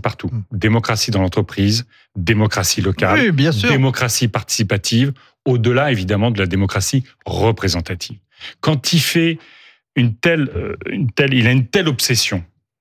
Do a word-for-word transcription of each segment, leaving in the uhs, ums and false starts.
partout. Démocratie dans l'entreprise, démocratie locale, oui, bien sûr. démocratie participative, au-delà évidemment de la démocratie représentative. Quand il fait une telle, euh, une telle, il a une telle obsession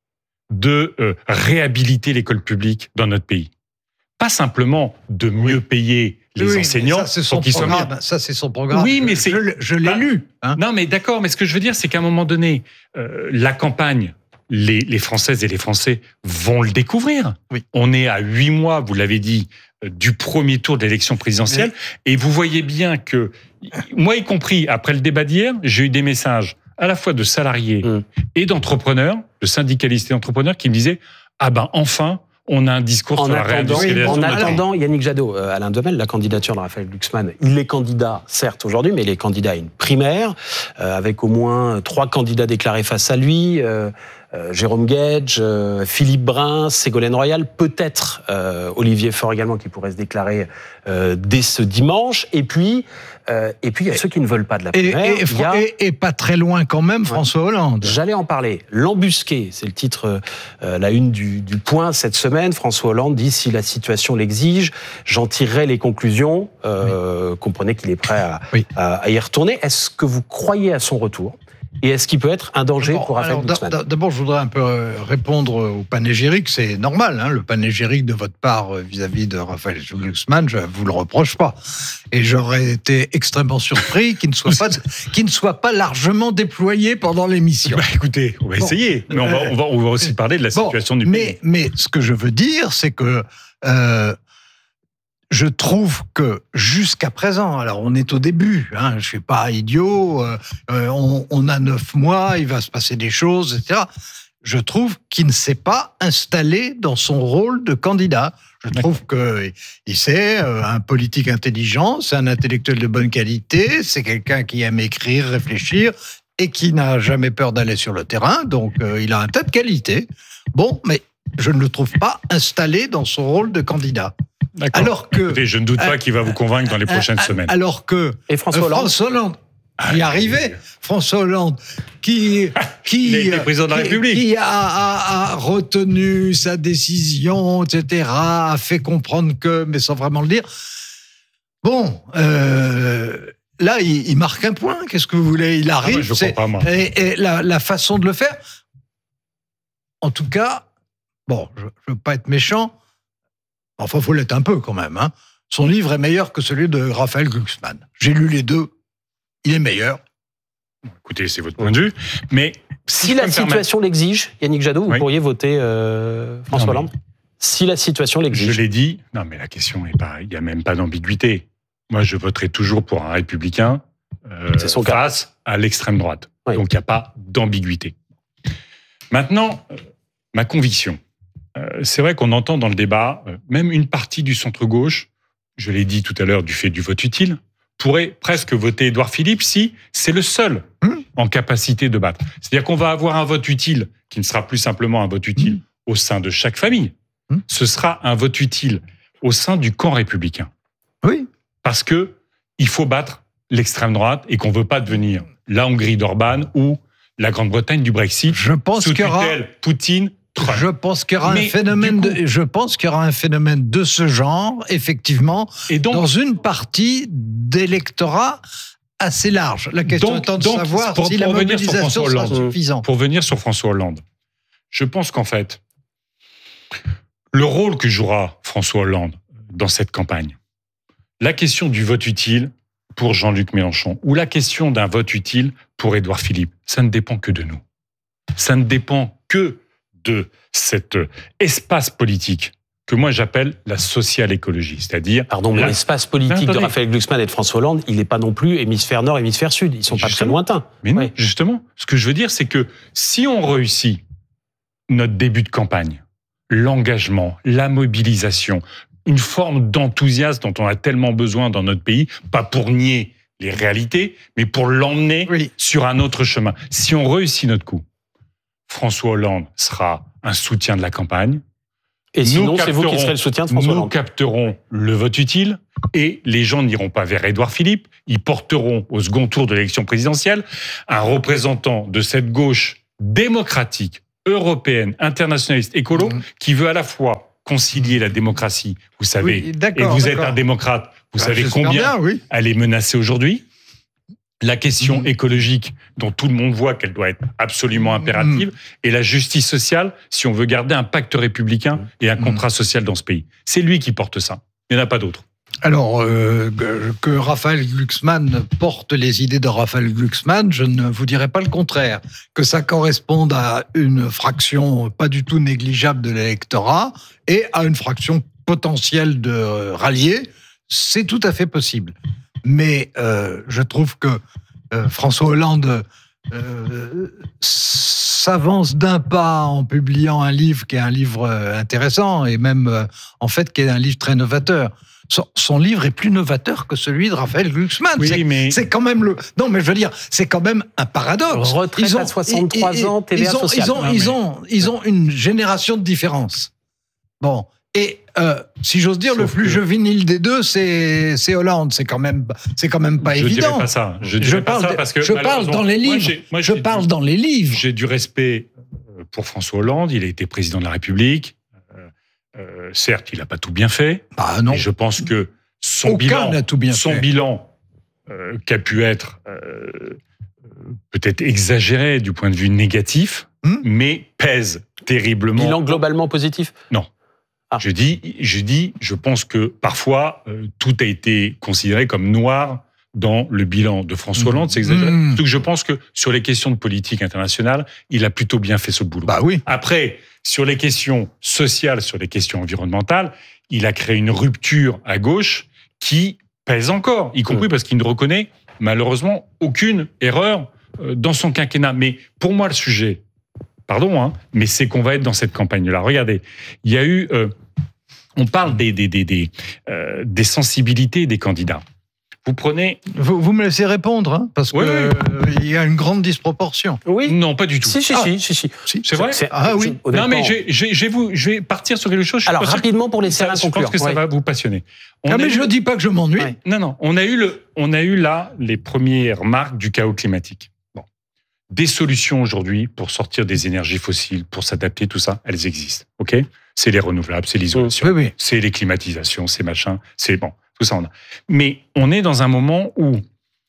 de euh, réhabiliter l'école publique dans notre pays, pas simplement de mieux payer les oui, enseignants ça, c'est son pour qu'ils soient programme. bien. Ça, c'est son programme. Oui, mais je, c'est je, je l'ai bah, lu. Hein. Non, mais d'accord. Mais ce que je veux dire, c'est qu'à un moment donné, euh, la campagne, les, les Françaises et les Français vont le découvrir. Oui. On est à huit mois, vous l'avez dit, euh, du premier tour de l'élection présidentielle, mais... et vous voyez bien que, moi y compris, après le débat d'hier, j'ai eu des messages à la fois de salariés mmh. et d'entrepreneurs, de syndicalistes et d'entrepreneurs, qui me disaient « Ah ben enfin !» on a un discours en sur la attendant, réindustrialisation. En attendant, Yannick Jadot, euh, Alain Demel, la candidature de Raphaël Glucksmann, il est candidat, certes, aujourd'hui, mais il est candidat à une primaire, euh, avec au moins trois candidats déclarés face à lui, euh, euh, Jérôme Guedj, euh, Philippe Brun, Ségolène Royal, peut-être euh, Olivier Faure également, qui pourrait se déclarer euh, dès ce dimanche, et puis... Euh, et puis, il y a et, ceux qui ne veulent pas de la primaire. Et, et, il y a... et, et pas très loin quand même, François ouais. Hollande. J'allais en parler. L'embusqué, c'est le titre, euh, la une du, du Point cette semaine. François Hollande dit, si la situation l'exige, j'en tirerai les conclusions. Euh, oui. Comprenez qu'il est prêt à, oui. à, à y retourner. Est-ce que vous croyez à son retour ? Et est-ce qu'il peut être un danger bon, pour Raphaël Glucksmann ? D'abord, je voudrais un peu répondre au panégyrique. C'est normal, hein, le panégyrique de votre part vis-à-vis de Raphaël Glucksmann, je ne vous le reproche pas. Et j'aurais été extrêmement surpris qu'il ne soit pas, qu'il ne soit pas largement déployé pendant l'émission. Bah, écoutez, on va bon, essayer. Mais on va, on, va, on va aussi parler de la situation bon, du mais, pays. Mais ce que je veux dire, c'est que... Euh, je trouve que jusqu'à présent, alors on est au début, hein, je ne suis pas idiot, euh, on, on a neuf mois, il va se passer des choses, et cetera. Je trouve qu'il ne s'est pas installé dans son rôle de candidat. Je trouve qu'il c'est un politique intelligent, c'est un intellectuel de bonne qualité, c'est quelqu'un qui aime écrire, réfléchir et qui n'a jamais peur d'aller sur le terrain, donc euh, il a un tas de qualités. Bon, mais je ne le trouve pas installé dans son rôle de candidat. D'accord. Alors que, écoutez, je ne doute pas euh, qu'il va vous convaincre dans les prochaines euh, semaines. Alors que et François Hollande, François Hollande y ah, arrivait. François Hollande, qui qui les, les présidents de la qui, République, qui a, a, a retenu sa décision, et cetera, a fait comprendre que, mais sans vraiment le dire. Bon. Euh, Là, il, il marque un point. Qu'est-ce que vous voulez ? Il arrive. Ah, je comprends pas, moi. Et, et la, la façon de le faire. En tout cas, bon, je ne veux pas être méchant. Enfin, il faut l'être un peu quand même. Hein. Son livre est meilleur que celui de Raphaël Glucksmann. J'ai lu les deux. Il est meilleur. Écoutez, c'est votre point de vue. Mais si, si la situation permettre... l'exige, Yannick Jadot, vous oui. pourriez voter euh, François Hollande ? Si la situation l'exige. Je l'ai dit. Non, mais la question n'est pas. Il n'y a même pas d'ambiguïté. Moi, je voterai toujours pour un républicain euh, face cas. à l'extrême droite. Oui. Donc, il n'y a pas d'ambiguïté. Maintenant, euh, ma conviction. Euh, c'est vrai qu'on entend dans le débat, euh, même une partie du centre-gauche, je l'ai dit tout à l'heure du fait du vote utile, pourrait presque voter Édouard Philippe si c'est le seul mmh. en capacité de battre. C'est-à-dire qu'on va avoir un vote utile qui ne sera plus simplement un vote utile mmh. au sein de chaque famille. Mmh. Ce sera un vote utile au sein du camp républicain. Oui. Parce que il faut battre l'extrême droite et qu'on ne veut pas devenir la Hongrie d'Orban ou la Grande-Bretagne du Brexit. Je pense sous qu'il y aura... tutelle Poutine. Trump. Je pense qu'il y aura Mais un phénomène. Coup... De... Je pense qu'il y aura un phénomène de ce genre, effectivement, et donc, dans une partie d'électorat assez large. La question donc, étant de donc, savoir pour, si pour la mobilisation sera suffisante. Pour venir sur François Hollande, je pense qu'en fait, le rôle que jouera François Hollande dans cette campagne, la question du vote utile pour Jean-Luc Mélenchon ou la question d'un vote utile pour Édouard Philippe, ça ne dépend que de nous. Ça ne dépend que de cet espace politique que moi j'appelle la social-écologie, c'est-à-dire... Pardon, mais la... l'espace politique de Raphaël Glucksmann et de François Hollande, il n'est pas non plus hémisphère nord, hémisphère sud, ils ne sont pas très lointains. Mais non, ouais. justement, ce que je veux dire, c'est que si on réussit notre début de campagne, l'engagement, la mobilisation, une forme d'enthousiasme dont on a tellement besoin dans notre pays, pas pour nier les réalités, mais pour l'emmener oui. sur un autre chemin. Si on réussit notre coup, François Hollande sera un soutien de la campagne. Et sinon, c'est vous qui serez le soutien de François nous Hollande. Nous capterons le vote utile et les gens n'iront pas vers Édouard Philippe. Ils porteront au second tour de l'élection présidentielle un représentant de cette gauche démocratique, européenne, internationaliste, écolo, mmh. qui veut à la fois concilier la démocratie, vous savez, oui, et vous d'accord. êtes un démocrate, vous ah, savez combien bien, oui. elle est menacée aujourd'hui. La question mmh. écologique, dont tout le monde voit qu'elle doit être absolument impérative, mmh. et la justice sociale, si on veut garder un pacte républicain et un contrat mmh. social dans ce pays. C'est lui qui porte ça. Il n'y en a pas d'autre. Alors, euh, que Raphaël Glucksmann porte les idées de Raphaël Glucksmann, je ne vous dirais pas le contraire. Que ça corresponde à une fraction pas du tout négligeable de l'électorat et à une fraction potentielle de ralliés, c'est tout à fait possible. Mais euh, je trouve que euh, François Hollande euh, s'avance d'un pas en publiant un livre qui est un livre intéressant et même, euh, en fait, qui est un livre très novateur. Son, son livre est plus novateur que celui de Raphaël Glucksmann. Oui, c'est, mais... c'est quand même le. Non, mais je veux dire, c'est quand même un paradoxe. Retraite ils ont, à soixante-trois ils, ans, T V A ils ont, social. Ils ont, non, ils mais... ont, ils ont une génération de différence. Bon. Et euh, si j'ose dire, Sauf le plus que... juvénile des deux, c'est, c'est Hollande. C'est quand même, c'est quand même pas je évident. Je dirais pas ça. Je, je pas parle, ça parce que je parle dans les livres. Moi, j'ai, moi, je parle du, dans les livres. J'ai du respect pour François Hollande. Il a été président de la République. Euh, euh, certes, il n'a pas tout bien fait. Bah non. Et je pense que son Aucun bilan, n'a tout bien son fait. bilan, euh, qui a pu être euh, peut-être exagéré du point de vue négatif, hum? mais pèse terriblement. Bilan globalement positif ? Non. Ah. Je dis, je dis, je pense que parfois euh, tout a été considéré comme noir dans le bilan de François Hollande. Mmh. C'est exagéré. Mmh. Surtout que je pense que sur les questions de politique internationale, il a plutôt bien fait ce boulot. Bah oui. Après, sur les questions sociales, sur les questions environnementales, il a créé une rupture à gauche qui pèse encore, y compris mmh. parce qu'il ne reconnaît malheureusement aucune erreur euh, dans son quinquennat. Mais pour moi, le sujet. Pardon, hein, mais c'est qu'on va être dans cette campagne-là. Regardez, il y a eu... Euh, on parle des, des, des, des, euh, des sensibilités des candidats. Vous prenez... Vous, vous me laissez répondre, hein, parce qu'il oui, oui. euh, y a une grande disproportion. Oui. Non, pas du tout. Si, si, ah. si, si, si. si. C'est vrai c'est, Ah oui. Je, non, mais j'ai, j'ai, j'ai vous, je vais partir sur quelque chose... Alors, rapidement pour les ça, à conclure. Je pense que ça ouais. va vous passionner. On ah, mais eu... je ne dis pas que je m'ennuie. Ouais. Non, non. On a, eu le, on a eu là les premières marques du chaos climatique. Bon. Des solutions aujourd'hui pour sortir des énergies fossiles, pour s'adapter, tout ça, elles existent. OK ? C'est les renouvelables, c'est l'isolation, oui, oui. c'est les climatisations, c'est machin, c'est bon, tout ça on a. Mais on est dans un moment où,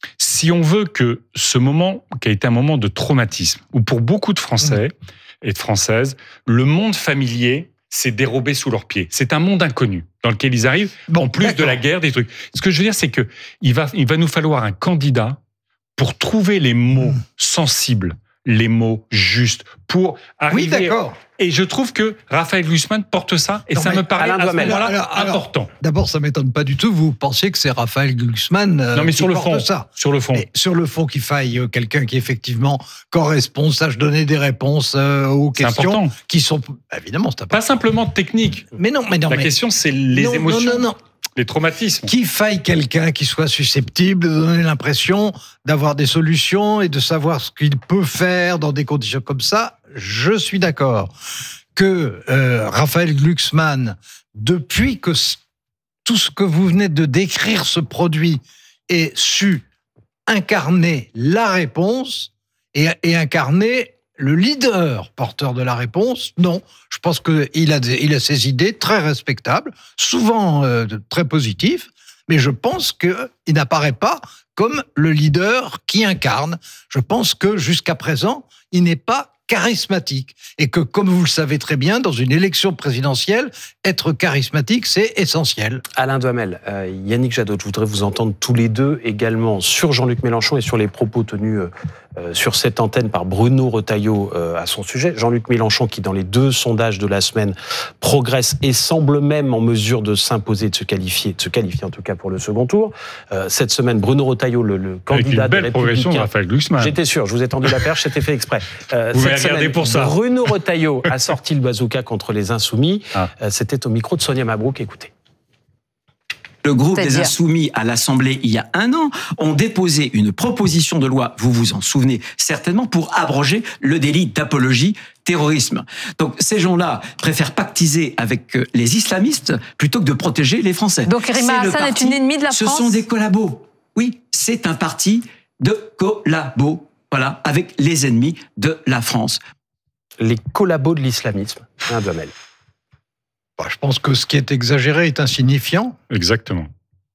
si on veut que ce moment, qui a été un moment de traumatisme, où pour beaucoup de Français mmh. et de Françaises, le monde familier s'est dérobé sous leurs pieds. C'est un monde inconnu dans lequel ils arrivent, bon, en plus d'accord. de la guerre, des trucs. Ce que je veux dire, c'est que il va, il va nous falloir un candidat pour trouver les mots mmh. sensibles, les mots justes, pour arriver... Oui, d'accord. Et je trouve que Raphaël Glucksmann porte ça, et non, ça me paraît à ce moment-là alors, alors, important. Alors, d'abord, ça ne m'étonne pas du tout. Vous pensez que c'est Raphaël Glucksmann euh, non, mais qui sur le porte fond, ça. Sur le fond. Et sur le fond, qu'il faille euh, quelqu'un qui, effectivement, correspond, sache donner des réponses euh, aux c'est questions important. Qui sont... Évidemment, c'est important. Pas simplement technique. Mais non, mais non. La mais... question, c'est les non, émotions. Non, non, non. Les traumatismes. Qu'il faille quelqu'un qui soit susceptible de donner l'impression d'avoir des solutions et de savoir ce qu'il peut faire dans des conditions comme ça, je suis d'accord. Que euh, Raphaël Glucksmann, depuis que c- tout ce que vous venez de décrire se produit, ait su incarner la réponse et, et incarner le leader porteur de la réponse, non. Je pense qu'il a, des, il a ses idées très respectables, souvent euh, très positives, mais je pense qu'il n'apparaît pas comme le leader qui incarne. Je pense que jusqu'à présent, il n'est pas charismatique. Et que, comme vous le savez très bien, dans une élection présidentielle, être charismatique, c'est essentiel. Alain Duhamel, euh, Yannick Jadot, je voudrais vous entendre tous les deux également sur Jean-Luc Mélenchon et sur les propos tenus euh, sur cette antenne par Bruno Retailleau euh, à son sujet. Jean-Luc Mélenchon qui, dans les deux sondages de la semaine, progresse et semble même en mesure de s'imposer, de se qualifier, de se qualifier en tout cas pour le second tour. Euh, cette semaine, Bruno Retailleau, le, le candidat Avec une belle progression de Raphaël Glucksmann. J'étais sûr, je vous ai tendu la perche, c'était fait exprès. Euh, vous m'avez regardé pour ça. Bruno Retailleau a sorti le bazooka contre les Insoumis. Ah. Euh, c'était au micro de Sonia Mabrouk. Écoutez. Le groupe des Insoumis à l'Assemblée, il y a un an, ont déposé une proposition de loi, vous vous en souvenez certainement, pour abroger le délit d'apologie terrorisme. Donc ces gens-là préfèrent pactiser avec les islamistes plutôt que de protéger les Français. Donc Rima Hassan est une ennemie de la France ? Ce sont des collabos. Oui, c'est un parti de collabos, voilà, avec les ennemis de la France. les collabos de l'islamisme. Alain Duhamel. Bah, je pense que ce qui est exagéré est insignifiant. Exactement.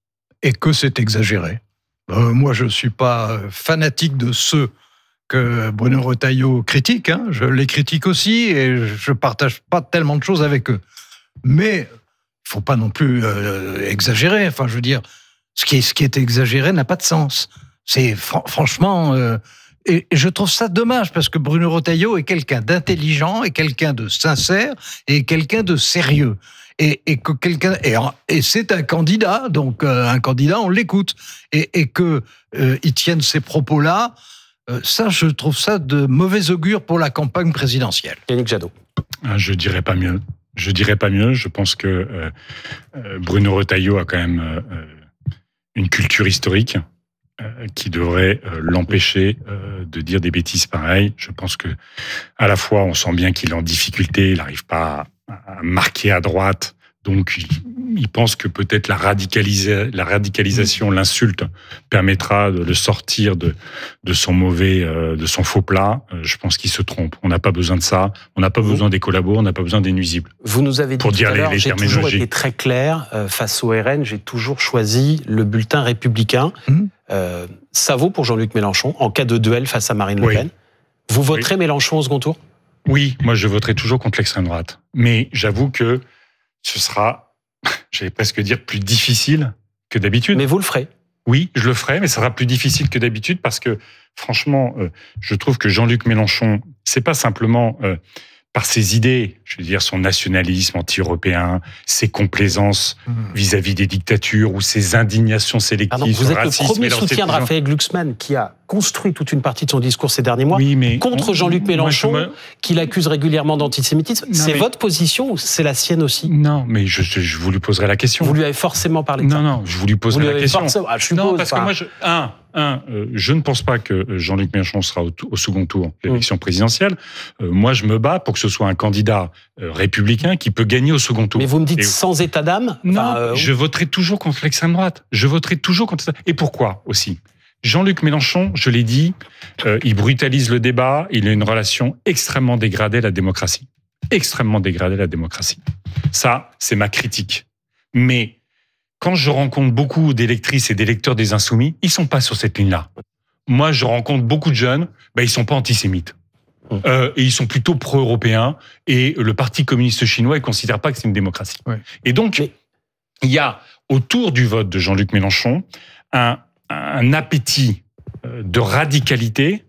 Et que c'est exagéré. Euh, moi, je ne suis pas fanatique de ceux que Bruno Retailleau critique. Hein. Je les critique aussi et je ne partage pas tellement de choses avec eux. Mais il ne faut pas non plus euh, exagérer. Enfin, je veux dire, ce qui est, ce qui est exagéré n'a pas de sens. C'est fr- franchement... Euh, et je trouve ça dommage parce que Bruno Retailleau est quelqu'un d'intelligent et quelqu'un de sincère et quelqu'un de sérieux. Et, et que quelqu'un et, et c'est un candidat, donc euh, un candidat, on l'écoute. Et, et que euh, il tienne ces propos-là, euh, ça, je trouve ça de mauvais augure pour la campagne présidentielle. Yannick Jadot. Ah, je dirais pas mieux. Je dirais pas mieux. Je pense que euh, euh, Bruno Retailleau a quand même euh, une culture historique euh, qui devrait euh, l'empêcher euh, de dire des bêtises pareilles. Je pense que à la fois, on sent bien qu'il est en difficulté, il n'arrive pas à, à marquer à droite. Donc, il, il pense que peut-être la, radicalisa- la radicalisation, l'insulte, permettra de le sortir de, de son mauvais, euh, de son faux plat. Euh, je pense qu'il se trompe. On n'a pas besoin de ça. On n'a pas Vous, besoin des collabos. On n'a pas besoin des nuisibles. Vous nous avez dit pour tout dire à les, l'heure, les j'ai toujours terminologies. été très clair euh, face au R N. J'ai toujours choisi le bulletin républicain. Mmh. Euh, ça vaut pour Jean-Luc Mélenchon en cas de duel face à Marine Le Oui. Pen. Vous voterez Oui. Mélenchon au second tour ? Oui, moi, je voterai toujours contre l'extrême droite. Mais j'avoue que ce sera, j'allais presque dire, plus difficile que d'habitude. Mais vous le ferez. Oui, je le ferai, mais ça sera plus difficile que d'habitude parce que, franchement, euh, je trouve que Jean-Luc Mélenchon, c'est pas simplement euh, par ses idées, je veux dire, son nationalisme anti-européen, ses complaisances mmh. vis-à-vis des dictatures ou ses indignations sélectives. Pardon, vous êtes le premier soutien de gens... Raphaël Glucksmann qui a construit toute une partie de son discours ces derniers mois oui, mais contre on, Jean-Luc Mélenchon, moi, me... qui l'accuse régulièrement d'antisémitisme. Non, c'est mais... votre position ou c'est la sienne aussi ? Non, mais je, je, je vous lui poserai la question. Vous lui avez forcément parlé de non, ça. Non, non, je vous lui poserai vous la question. Forcément... Ah, je suppose, non, parce pas. que moi, je... un, un euh, je ne pense pas que Jean-Luc Mélenchon sera au, au second tour de l'élection mmh. présidentielle. Euh, moi, je me bats pour que ce soit un candidat euh, républicain qui peut gagner au second tour. Mais vous me dites Et... sans état d'âme ? Non, enfin, euh... je voterai toujours contre l'extrême droite. Je voterai toujours contre ça. Et pourquoi aussi ? Jean-Luc Mélenchon, je l'ai dit, euh, il brutalise le débat, il a une relation extrêmement dégradée à la démocratie. Extrêmement dégradée à la démocratie. Ça, c'est ma critique. Mais quand je rencontre beaucoup d'électrices et d'électeurs des Insoumis, ils sont pas sur cette ligne-là. Moi, je rencontre beaucoup de jeunes, ben, ils sont pas antisémites. Euh, et ils sont plutôt pro-européens. Et le Parti communiste chinois, ils considèrent pas que c'est une démocratie. Ouais. Et donc, Mais... il y a autour du vote de Jean-Luc Mélenchon un un appétit de radicalité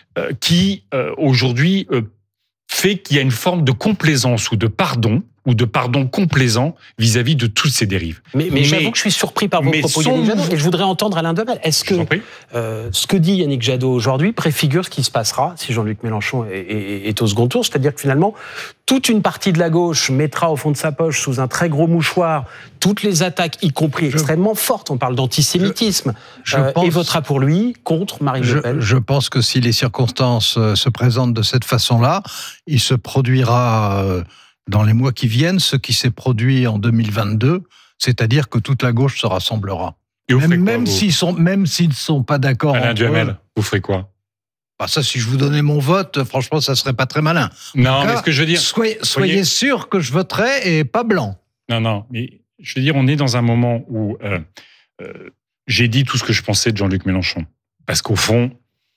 qui, aujourd'hui, fait qu'il y a une forme de complaisance ou de pardon, ou de pardon complaisant vis-à-vis de toutes ces dérives. Mais, mais, mais j'avoue que je suis surpris par vos propos, son... Yannick Jadot, et je voudrais entendre Alain Duhamel. Est-ce que euh, ce que dit Yannick Jadot aujourd'hui préfigure ce qui se passera si Jean-Luc Mélenchon est, est, est au second tour ? C'est-à-dire que finalement, toute une partie de la gauche mettra au fond de sa poche, sous un très gros mouchoir, toutes les attaques, y compris je... extrêmement fortes, on parle d'antisémitisme, je, je euh, pense... et votera pour lui contre Marine je, Le Pen. Je pense que si les circonstances se présentent de cette façon-là, il se produira... Euh, dans les mois qui viennent, ce qui s'est produit en deux mille vingt-deux, c'est-à-dire que toute la gauche se rassemblera. Et vous même ferez quoi, même vous s'ils sont, même s'ils ne sont pas d'accord. Alain Duhamel, vous ferez quoi ? Bah ça, si je vous donnais mon vote, franchement, ça serait pas très malin. Non, cas, mais ce que je veux dire, soyez, soyez, soyez sûr que je voterai et pas blanc. Non, non, mais je veux dire, on est dans un moment où euh, euh, j'ai dit tout ce que je pensais de Jean-Luc Mélenchon, parce qu'au fond,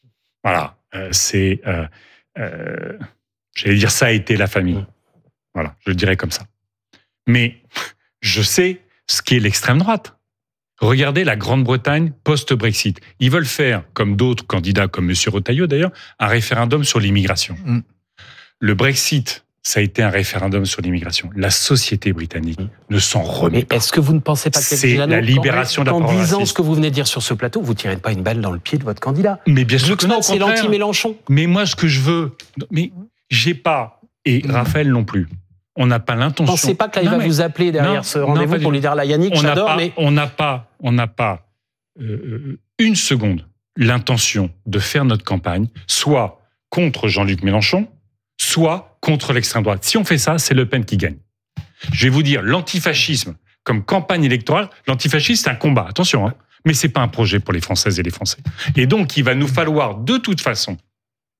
voilà, euh, c'est, euh, euh, j'allais dire, ça a été la famille. Voilà, je le dirais comme ça. Mais je sais ce qu'est l'extrême droite. Regardez la Grande-Bretagne post-Brexit. Ils veulent faire, comme d'autres candidats, comme M. Retailleau d'ailleurs, un référendum sur l'immigration. Mm. Le Brexit, ça a été un référendum sur l'immigration. La société britannique mm. ne s'en remet Mais pas. Est-ce que vous ne pensez pas que c'est la libération de la parole En disant raciste. Ce que vous venez de dire sur ce plateau, vous ne tirez pas une balle dans le pied de votre candidat. Mais bien sûr que non, c'est l'anti-Mélenchon. Mais moi, ce que je veux... Mais j'ai pas... Et mm. Raphaël non plus. On n'a pas l'intention. Pensez pas que là, il va mais... vous appeler derrière non, ce rendez-vous non, pour lui dire là, Yannick, on j'adore, pas, mais on n'a pas, on n'a pas euh, une seconde l'intention de faire notre campagne, soit contre Jean-Luc Mélenchon, soit contre l'extrême droite. Si on fait ça, c'est Le Pen qui gagne. Je vais vous dire, l'antifascisme comme campagne électorale, l'antifascisme c'est un combat. Attention, hein, mais c'est pas un projet pour les Françaises et les Français. Et donc, il va nous falloir de toute façon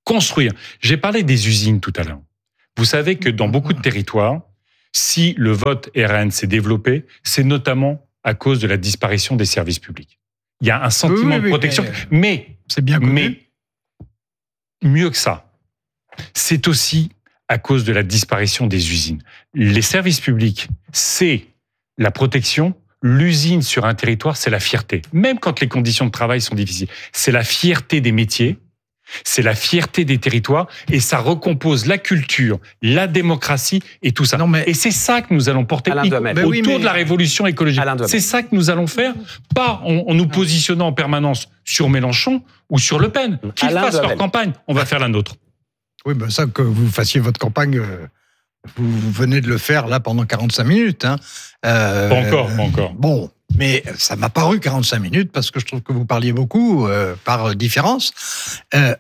construire. J'ai parlé des usines tout à l'heure. Vous savez que dans beaucoup de territoires, si le vote R N s'est développé, c'est notamment à cause de la disparition des services publics. Il y a un sentiment oui, oui, de protection, mais, mais, c'est bien connu. mais mieux que ça, c'est aussi à cause de la disparition des usines. Les services publics, c'est la protection. L'usine sur un territoire, c'est la fierté. Même quand les conditions de travail sont difficiles, c'est la fierté des métiers. C'est la fierté des territoires et ça recompose la culture, la démocratie et tout ça. Non, mais et c'est ça que nous allons porter y, autour oui, mais... de la révolution écologique. C'est ça que nous allons faire, pas en, en nous positionnant en permanence sur Mélenchon ou sur Le Pen. Qu'ils fassent leur campagne, on va faire la nôtre. Oui, ben ça, que vous fassiez votre campagne, vous venez de le faire là pendant quarante-cinq minutes. Hein. Euh, pas encore, pas encore. Bon. Mais ça m'a paru quarante-cinq minutes parce que je trouve que vous parliez beaucoup euh, par différence. Euh,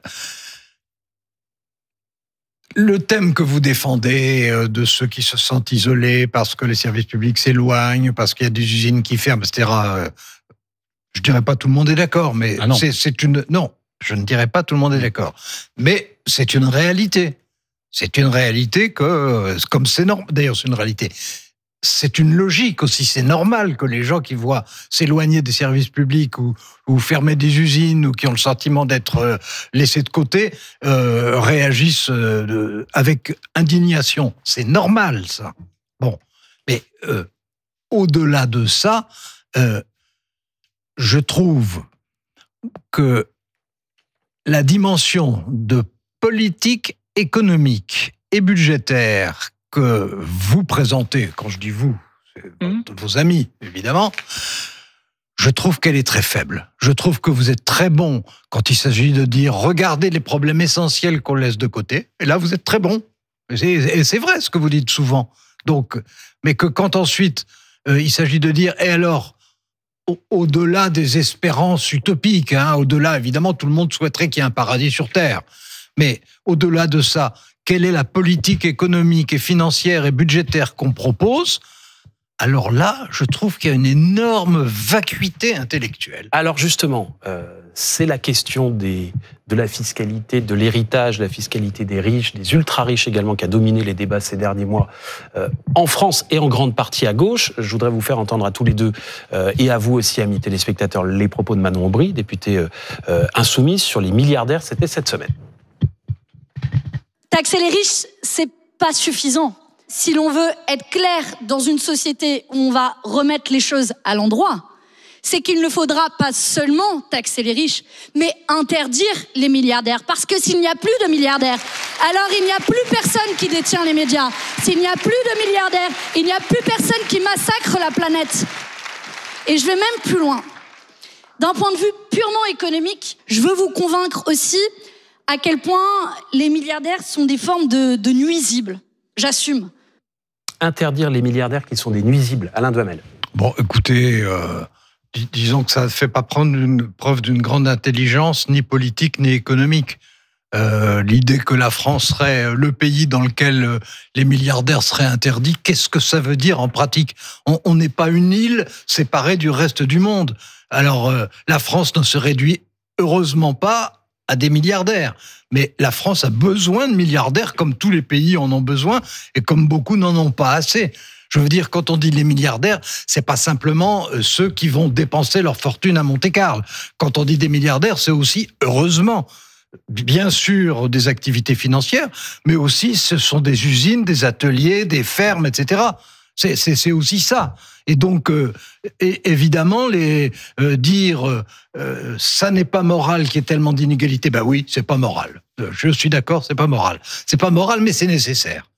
le thème que vous défendez euh, de ceux qui se sentent isolés parce que les services publics s'éloignent, parce qu'il y a des usines qui ferment, et cetera. Euh, je dirais pas tout le monde est d'accord, mais ah non. C'est, c'est une non, je ne dirais pas tout le monde est d'accord, mais c'est une réalité. C'est une réalité que, comme c'est normal. D'ailleurs, c'est une réalité. C'est une logique aussi, c'est normal que les gens qui voient s'éloigner des services publics ou, ou fermer des usines ou qui ont le sentiment d'être laissés de côté euh, réagissent euh, avec indignation. C'est normal, ça. Bon, mais euh, au-delà de ça, euh, je trouve que la dimension de politique économique et budgétaire que vous présentez, quand je dis vous, c'est mmh. vos amis, évidemment, je trouve qu'elle est très faible. Je trouve que vous êtes très bon quand il s'agit de dire « regardez les problèmes essentiels qu'on laisse de côté », et là, vous êtes très bon. Et c'est, et c'est vrai ce que vous dites souvent. Donc, mais que quand ensuite, euh, il s'agit de dire « et alors ?» au- au-delà des espérances utopiques, hein, au-delà, évidemment, tout le monde souhaiterait qu'il y ait un paradis sur Terre, mais au-delà de ça, quelle est la politique économique et financière et budgétaire qu'on propose, alors là, je trouve qu'il y a une énorme vacuité intellectuelle. Alors justement, euh, c'est la question des, de la fiscalité, de l'héritage, la fiscalité des riches, des ultra-riches également, qui a dominé les débats ces derniers mois euh, en France et en grande partie à gauche. Je voudrais vous faire entendre à tous les deux, euh, et à vous aussi, amis téléspectateurs, les propos de Manon Aubry, députée euh, euh, insoumise, sur les milliardaires. C'était cette semaine. Taxer les riches, c'est pas suffisant. Si l'on veut être clair dans une société où on va remettre les choses à l'endroit, c'est qu'il ne faudra pas seulement taxer les riches, mais interdire les milliardaires. Parce que s'il n'y a plus de milliardaires, alors il n'y a plus personne qui détient les médias. S'il n'y a plus de milliardaires, il n'y a plus personne qui massacre la planète. Et je vais même plus loin. D'un point de vue purement économique, je veux vous convaincre aussi à quel point les milliardaires sont des formes de, de nuisibles. J'assume. Interdire les milliardaires qui sont des nuisibles. Alain Duhamel. Bon, écoutez, euh, dis- disons que ça ne fait pas prendre une preuve d'une grande intelligence, ni politique, ni économique. Euh, l'idée que la France serait le pays dans lequel les milliardaires seraient interdits, qu'est-ce que ça veut dire en pratique ? On, on n'est pas une île séparée du reste du monde. Alors, euh, la France ne se réduit heureusement pas à des milliardaires. Mais la France a besoin de milliardaires, comme tous les pays en ont besoin, et comme beaucoup n'en ont pas assez. Je veux dire, quand on dit les milliardaires, c'est pas simplement ceux qui vont dépenser leur fortune à Monte-Carlo. Quand on dit des milliardaires, c'est aussi, heureusement, bien sûr, des activités financières, mais aussi ce sont des usines, des ateliers, des fermes, et cetera. C'est, c'est, c'est aussi ça. Et donc, euh, et évidemment, les, euh, dire euh, ça n'est pas moral qu'il y ait tellement d'inégalités, ben oui, c'est pas moral. Je suis d'accord, c'est pas moral. C'est pas moral, mais c'est nécessaire.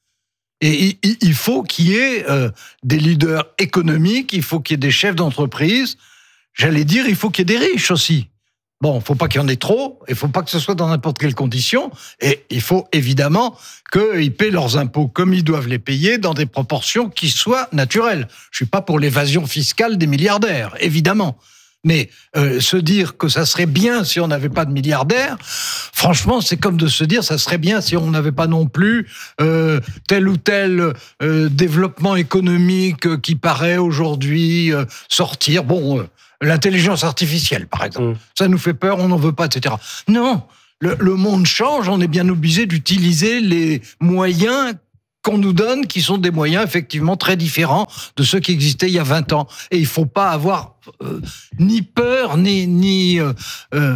Et il, il faut qu'il y ait euh, des leaders économiques, il faut qu'il y ait des chefs d'entreprise. J'allais dire, il faut qu'il y ait des riches aussi. Bon, il ne faut pas qu'il y en ait trop, il ne faut pas que ce soit dans n'importe quelle condition, et il faut évidemment qu'ils paient leurs impôts comme ils doivent les payer, dans des proportions qui soient naturelles. Je ne suis pas pour l'évasion fiscale des milliardaires, évidemment. Mais euh, se dire que ça serait bien si on n'avait pas de milliardaires, franchement, c'est comme de se dire ça serait bien si on n'avait pas non plus euh, tel ou tel euh, développement économique qui paraît aujourd'hui euh, sortir. Bon... Euh, L'intelligence artificielle, par exemple. Mmh. Ça nous fait peur, on n'en veut pas, et cetera. Non, le, le monde change, on est bien obligé d'utiliser les moyens qu'on nous donne, qui sont des moyens effectivement très différents de ceux qui existaient il y a vingt ans. Et il ne faut pas avoir euh, ni peur, ni, ni euh, euh,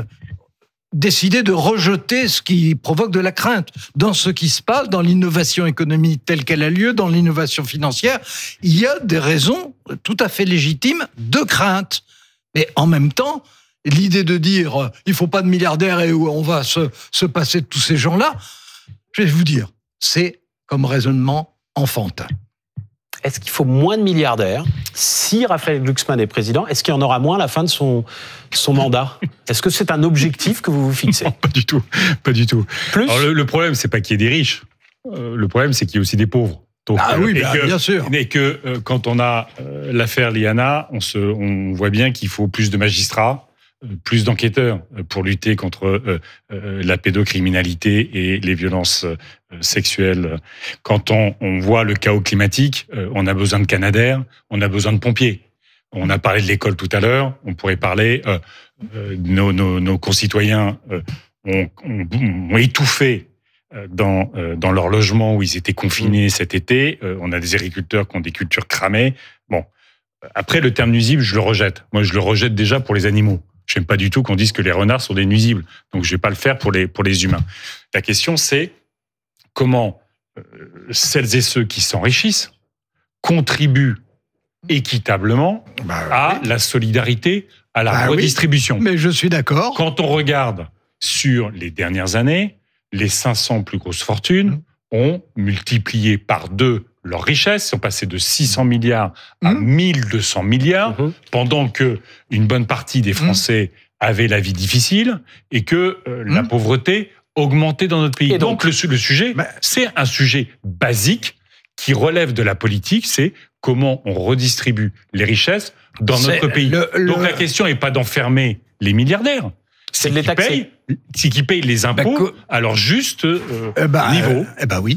décider de rejeter ce qui provoque de la crainte. Dans ce qui se passe, dans l'innovation économique telle qu'elle a lieu, dans l'innovation financière, il y a des raisons tout à fait légitimes de crainte. Mais en même temps, l'idée de dire euh, il ne faut pas de milliardaires et où on va se, se passer de tous ces gens-là, je vais vous dire, c'est comme raisonnement enfantin. Est-ce qu'il faut moins de milliardaires si Raphaël Glucksmann est président? Est-ce qu'il y en aura moins à la fin de son, son mandat? Est-ce que c'est un objectif que vous vous fixez? Non, pas du tout, pas du tout. Plus Alors, le, le problème, c'est pas qu'il y ait des riches. Euh, le problème, c'est qu'il y ait aussi des pauvres. Donc, ah oui, et bah, que, bien sûr. Et que euh, quand on a euh, l'affaire Liana, on, se, on voit bien qu'il faut plus de magistrats, plus d'enquêteurs pour lutter contre euh, euh, la pédocriminalité et les violences euh, sexuelles. Quand on, on voit le chaos climatique, euh, on a besoin de canadaires, on a besoin de pompiers. On a parlé de l'école tout à l'heure, on pourrait parler, euh, euh, nos, nos, nos concitoyens euh, ont, ont, ont étouffé dans, euh, dans leur logement où ils étaient confinés cet été. Euh, on a des agriculteurs qui ont des cultures cramées. Bon, après, le terme nuisible, je le rejette. Moi, je le rejette déjà pour les animaux. Je n'aime pas du tout qu'on dise que les renards sont des nuisibles. Donc, je ne vais pas le faire pour les, pour les humains. La question, c'est comment euh, celles et ceux qui s'enrichissent contribuent équitablement bah, à oui. la solidarité, à la bah, redistribution. Oui, mais je suis d'accord. Quand on regarde sur les dernières années, les cinq cents plus grosses fortunes mmh. ont multiplié par deux leur richesse, sont passés de six cents milliards à mmh. mille deux cents milliards, mmh. pendant que une bonne partie des Français mmh. avaient la vie difficile et que euh, mmh. la pauvreté augmentait dans notre pays. Et donc, donc le, le sujet, bah, c'est un sujet basique qui relève de la politique, c'est comment on redistribue les richesses dans notre pays. Le, le... Donc la question n'est pas d'enfermer les milliardaires, c'est qu'ils payent, c'est qu'ils payent les impôts bah, que... à leur juste euh, eh bah, niveau. Euh, eh ben oui.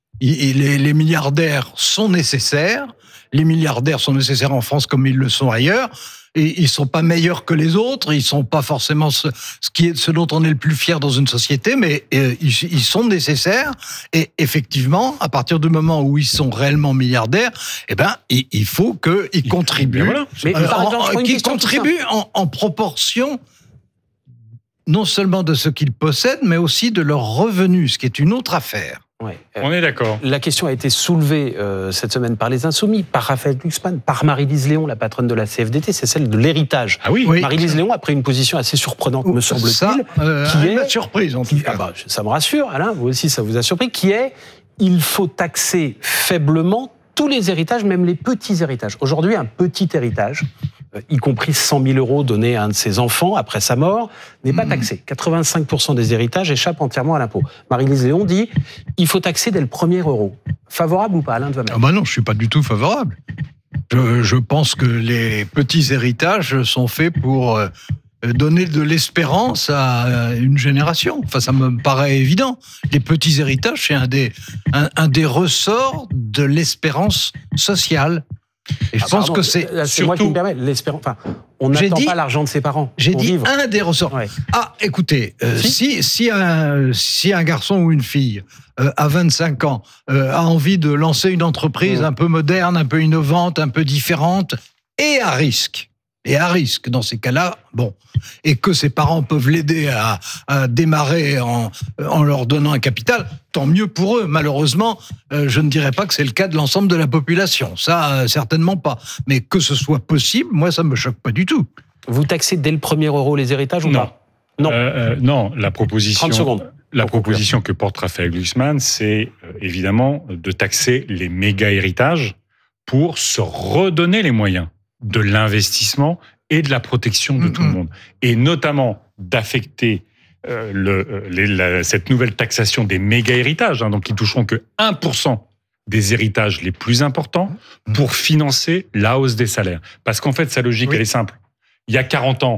Les, les milliardaires sont nécessaires. Les milliardaires sont nécessaires en France comme ils le sont ailleurs. Et ils ne sont pas meilleurs que les autres. Ils ne sont pas forcément ce, ce, qui est, ce dont on est le plus fier dans une société, mais euh, ils, ils sont nécessaires. Et effectivement, à partir du moment où ils sont réellement milliardaires, eh ben, il, il faut qu'ils contribuent. Voilà. Mais, euh, en, qu'ils contribuent en, en proportion non seulement de ce qu'ils possèdent, mais aussi de leurs revenus, ce qui est une autre affaire. Ouais. Euh, On est d'accord. La question a été soulevée euh, cette semaine par les Insoumis, par Raphaël Glucksmann, par Marie-Lise Léon, la patronne de la C F D T, c'est celle de l'héritage. Ah oui, oui. Marie-Lise Léon a pris une position assez surprenante, me semble-t-il. Ça, euh, qui est surprise, en tout cas. Ah bah, ça me rassure, Alain, vous aussi ça vous a surpris, qui est il faut taxer faiblement tous les héritages, même les petits héritages. Aujourd'hui, un petit héritage, euh, y compris cent mille euros donnés à un de ses enfants après sa mort, n'est pas taxé. quatre-vingt-cinq pour cent des héritages échappent entièrement à l'impôt. Marie-Lise Léon dit il faut taxer dès le premier euro. Favorable ou pas, Alain de Vamel? Ah bah non, je ne suis pas du tout favorable. Je, je pense que les petits héritages sont faits pour euh, donner de l'espérance à une génération. Enfin, ça me paraît évident. Les petits héritages, c'est un des, un, un des ressorts de l'espérance sociale. Et je ah, pense pardon, que c'est, c'est surtout... moi qui me permets, l'espérance. Enfin, on n'attend pas l'argent de ses parents. J'ai dit vivre. un des ressorts. Ouais. Ah, écoutez, euh, si, si, si, un, si un garçon ou une fille euh, à vingt-cinq ans euh, a envie de lancer une entreprise mmh. un peu moderne, un peu innovante, un peu différente, et à risque, et à risque dans ces cas-là, bon, et que ses parents peuvent l'aider à, à démarrer en, en leur donnant un capital, tant mieux pour eux. Malheureusement, euh, je ne dirais pas que c'est le cas de l'ensemble de la population. Ça, euh, certainement pas. Mais que ce soit possible, moi, ça me choque pas du tout. Vous taxez dès le premier euro les héritages ou non. pas? Non. Euh, euh, non, la proposition. trente secondes. La proposition que porte Raphaël Glucksmann, c'est euh, évidemment de taxer les méga héritages pour se redonner les moyens de l'investissement et de la protection de mmh, tout le monde. Et notamment d'affecter euh, le, les, la, cette nouvelle taxation des méga-héritages, hein, donc qui toucheront que un pour cent des héritages les plus importants pour financer la hausse des salaires. Parce qu'en fait, sa logique, oui. elle est simple. Il y a quarante ans,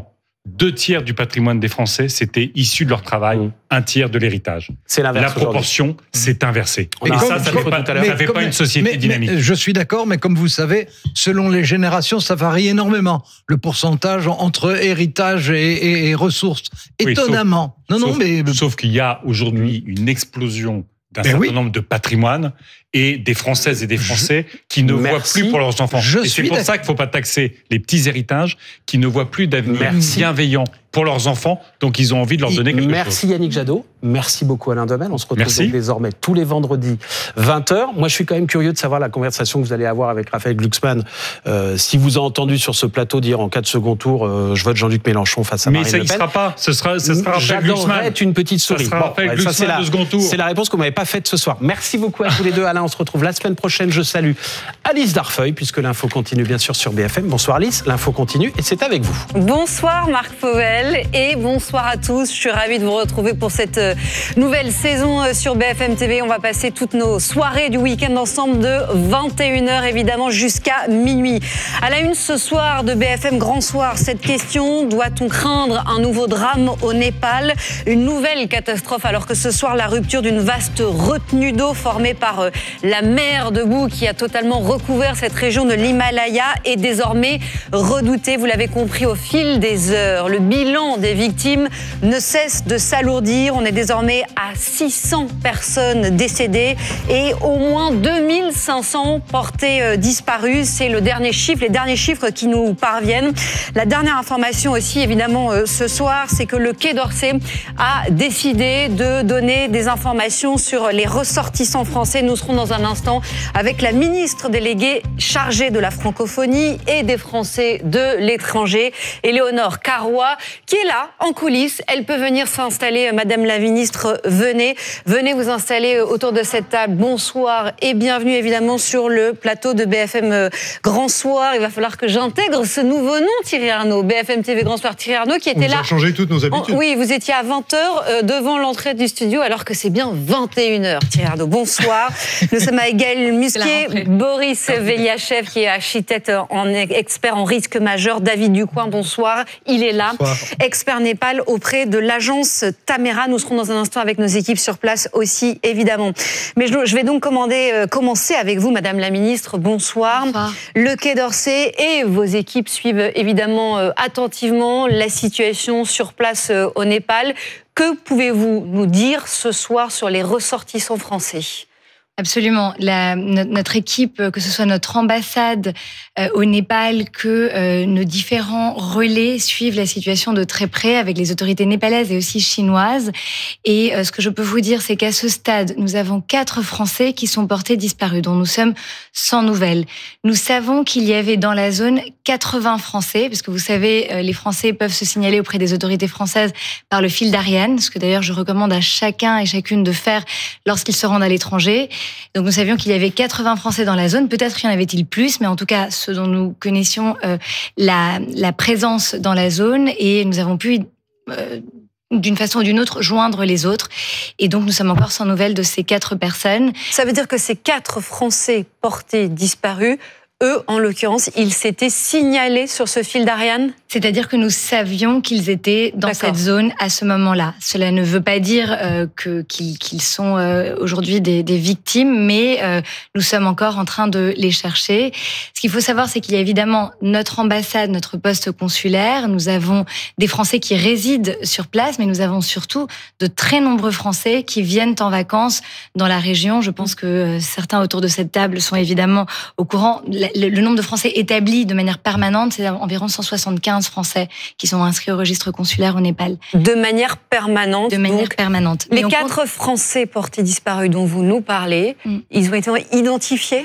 deux tiers du patrimoine des Français, c'était issu de leur travail, mmh. un tiers de l'héritage. C'est l'inverse. La proportion s'est inversée. Et comme, ça, ça ne fait pas, ça fait pas une société mais, dynamique. Mais, je suis d'accord, mais comme vous savez, selon les générations, ça varie énormément. Le pourcentage entre héritage et, et, et ressources. Étonnamment. Oui, sauf, non, non, sauf, mais... sauf qu'il y a aujourd'hui une explosion d'un mais certain oui. nombre de patrimoines et des Françaises et des Français je, qui ne merci. voient plus pour leurs enfants. Je et c'est pour ça qu'il ne faut pas taxer les petits héritages qui ne voient plus d'avenir merci. bienveillant pour leurs enfants, donc ils ont envie de leur donner quelque merci chose. Merci Yannick Jadot, merci beaucoup Alain Demel. On se retrouve merci. donc désormais tous les vendredis vingt heures. Moi je suis quand même curieux de savoir la conversation que vous allez avoir avec Raphaël Glucksmann. Euh, si vous avez entendu sur ce plateau dire en cas de second tour, euh, je vote Jean-Luc Mélenchon face à Mais Marine ça, Le Pen. Mais ça ne sera pas, ce sera, ce sera Raphaël Glucksmann. J'adorerais être une petite souris. Ça sera Raphaël bon, Glucksmann ça, c'est la, de second tour. C'est la réponse qu'on ne m'avait pas faite ce soir. Merci beaucoup à tous les deux. Alain, on se retrouve la semaine prochaine. Je salue Alice Darfeuille, puisque l'info continue bien sûr sur B F M. Bonsoir Alice, l'info continue et c'est avec vous. Bonsoir Marc Fauvel et bonsoir à tous. Je suis ravie de vous retrouver pour cette nouvelle saison sur B F M T V. On va passer toutes nos soirées du week-end ensemble de vingt et une heures évidemment jusqu'à minuit. À la une ce soir de B F M Grand Soir, cette question, doit-on craindre un nouveau drame au Népal? Une nouvelle catastrophe alors que ce soir la rupture d'une vaste retenue d'eau formée par la mer de boue qui a totalement recouvert cette région de l'Himalaya est désormais redoutée. Vous l'avez compris au fil des heures. Le bilan des victimes ne cesse de s'alourdir. On est désormais à six cents personnes décédées et au moins deux mille cinq cents portées disparues. C'est le dernier chiffre, les derniers chiffres qui nous parviennent. La dernière information aussi, évidemment, ce soir, c'est que le Quai d'Orsay a décidé de donner des informations sur les ressortissants français. Nous serons dans un instant avec la ministre déléguée chargée de la francophonie et des Français de l'étranger, Éléonore Carrois, qui est là, en coulisses. Elle peut venir s'installer. Madame la ministre, venez. Venez vous installer autour de cette table. Bonsoir et bienvenue, évidemment, sur le plateau de B F M Grand Soir. Il va falloir que j'intègre ce nouveau nom, Thierry Arnaud. B F M T V Grand Soir, Thierry Arnaud, qui était On là... On a changé toutes nos habitudes. En, oui, vous étiez à vingt heures euh, devant l'entrée du studio, alors que c'est bien vingt et une heures, Thierry Arnaud. Bonsoir. Nous sommes avec Gaël Musquier, Boris Veliachev, qui est architecte en expert en risque majeur. David Ducoing, bonsoir. Il est là. Bonsoir. Expert Népal auprès de l'agence Tamera. Nous serons dans un instant avec nos équipes sur place aussi, évidemment. Mais je vais donc commander, euh, commencer avec vous, Madame la Ministre. Bonsoir. Bonsoir. Le Quai d'Orsay et vos équipes suivent évidemment euh, attentivement la situation sur place euh, au Népal. Que pouvez-vous nous dire ce soir sur les ressortissants français ? Absolument. La, notre équipe, que ce soit notre ambassade euh, au Népal, que euh, nos différents relais suivent la situation de très près avec les autorités népalaises et aussi chinoises. Et euh, ce que je peux vous dire, c'est qu'à ce stade, nous avons quatre Français qui sont portés disparus, dont nous sommes sans nouvelles. Nous savons qu'il y avait dans la zone quatre-vingts Français, parce que vous savez, euh, les Français peuvent se signaler auprès des autorités françaises par le fil d'Ariane, ce que d'ailleurs je recommande à chacun et chacune de faire lorsqu'ils se rendent à l'étranger. Donc nous savions qu'il y avait quatre-vingts Français dans la zone, peut-être y en avait-il plus, mais en tout cas, ce dont nous connaissions euh, la, la présence dans la zone, et nous avons pu, euh, d'une façon ou d'une autre, joindre les autres. Et donc nous sommes encore sans nouvelles de ces quatre personnes. Ça veut dire que ces quatre Français portés disparus, eux, en l'occurrence, ils s'étaient signalés sur ce fil d'Ariane ? C'est-à-dire que nous savions qu'ils étaient dans D'accord. cette zone à ce moment-là. Cela ne veut pas dire euh, que, qu'ils, qu'ils sont euh, aujourd'hui des, des victimes, mais euh, nous sommes encore en train de les chercher. Ce qu'il faut savoir, c'est qu'il y a évidemment notre ambassade, notre poste consulaire. Nous avons des Français qui résident sur place, mais nous avons surtout de très nombreux Français qui viennent en vacances dans la région. Je pense que euh, certains autour de cette table sont évidemment au courant. Le, le nombre de Français établis de manière permanente, c'est environ cent soixante-quinze Français qui sont inscrits au registre consulaire au Népal. De manière permanente. De manière donc, permanente. Les quatre compte... Français portés disparus dont vous nous parlez, mm. ils ont été identifiés ?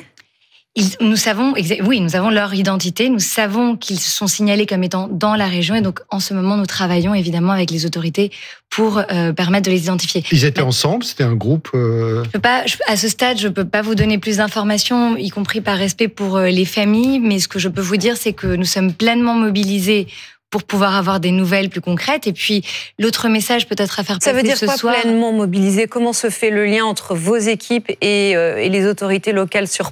Ils, nous savons, oui, nous avons leur identité, nous savons qu'ils sont signalés comme étant dans la région, et donc en ce moment nous travaillons évidemment avec les autorités pour euh, permettre de les identifier. Ils étaient Mais, ensemble, c'était un groupe euh... je peux pas, je, à ce stade, je peux pas vous donner plus d'informations, y compris par respect pour euh, les familles, mais ce que je peux vous dire, c'est que nous sommes pleinement mobilisés pour pouvoir avoir des nouvelles plus concrètes. Et puis, l'autre message peut-être à faire passer ce soir... Ça veut dire quoi, soir, pleinement mobilisé ? Comment se fait le lien entre vos équipes et, euh, et les autorités locales sur place ?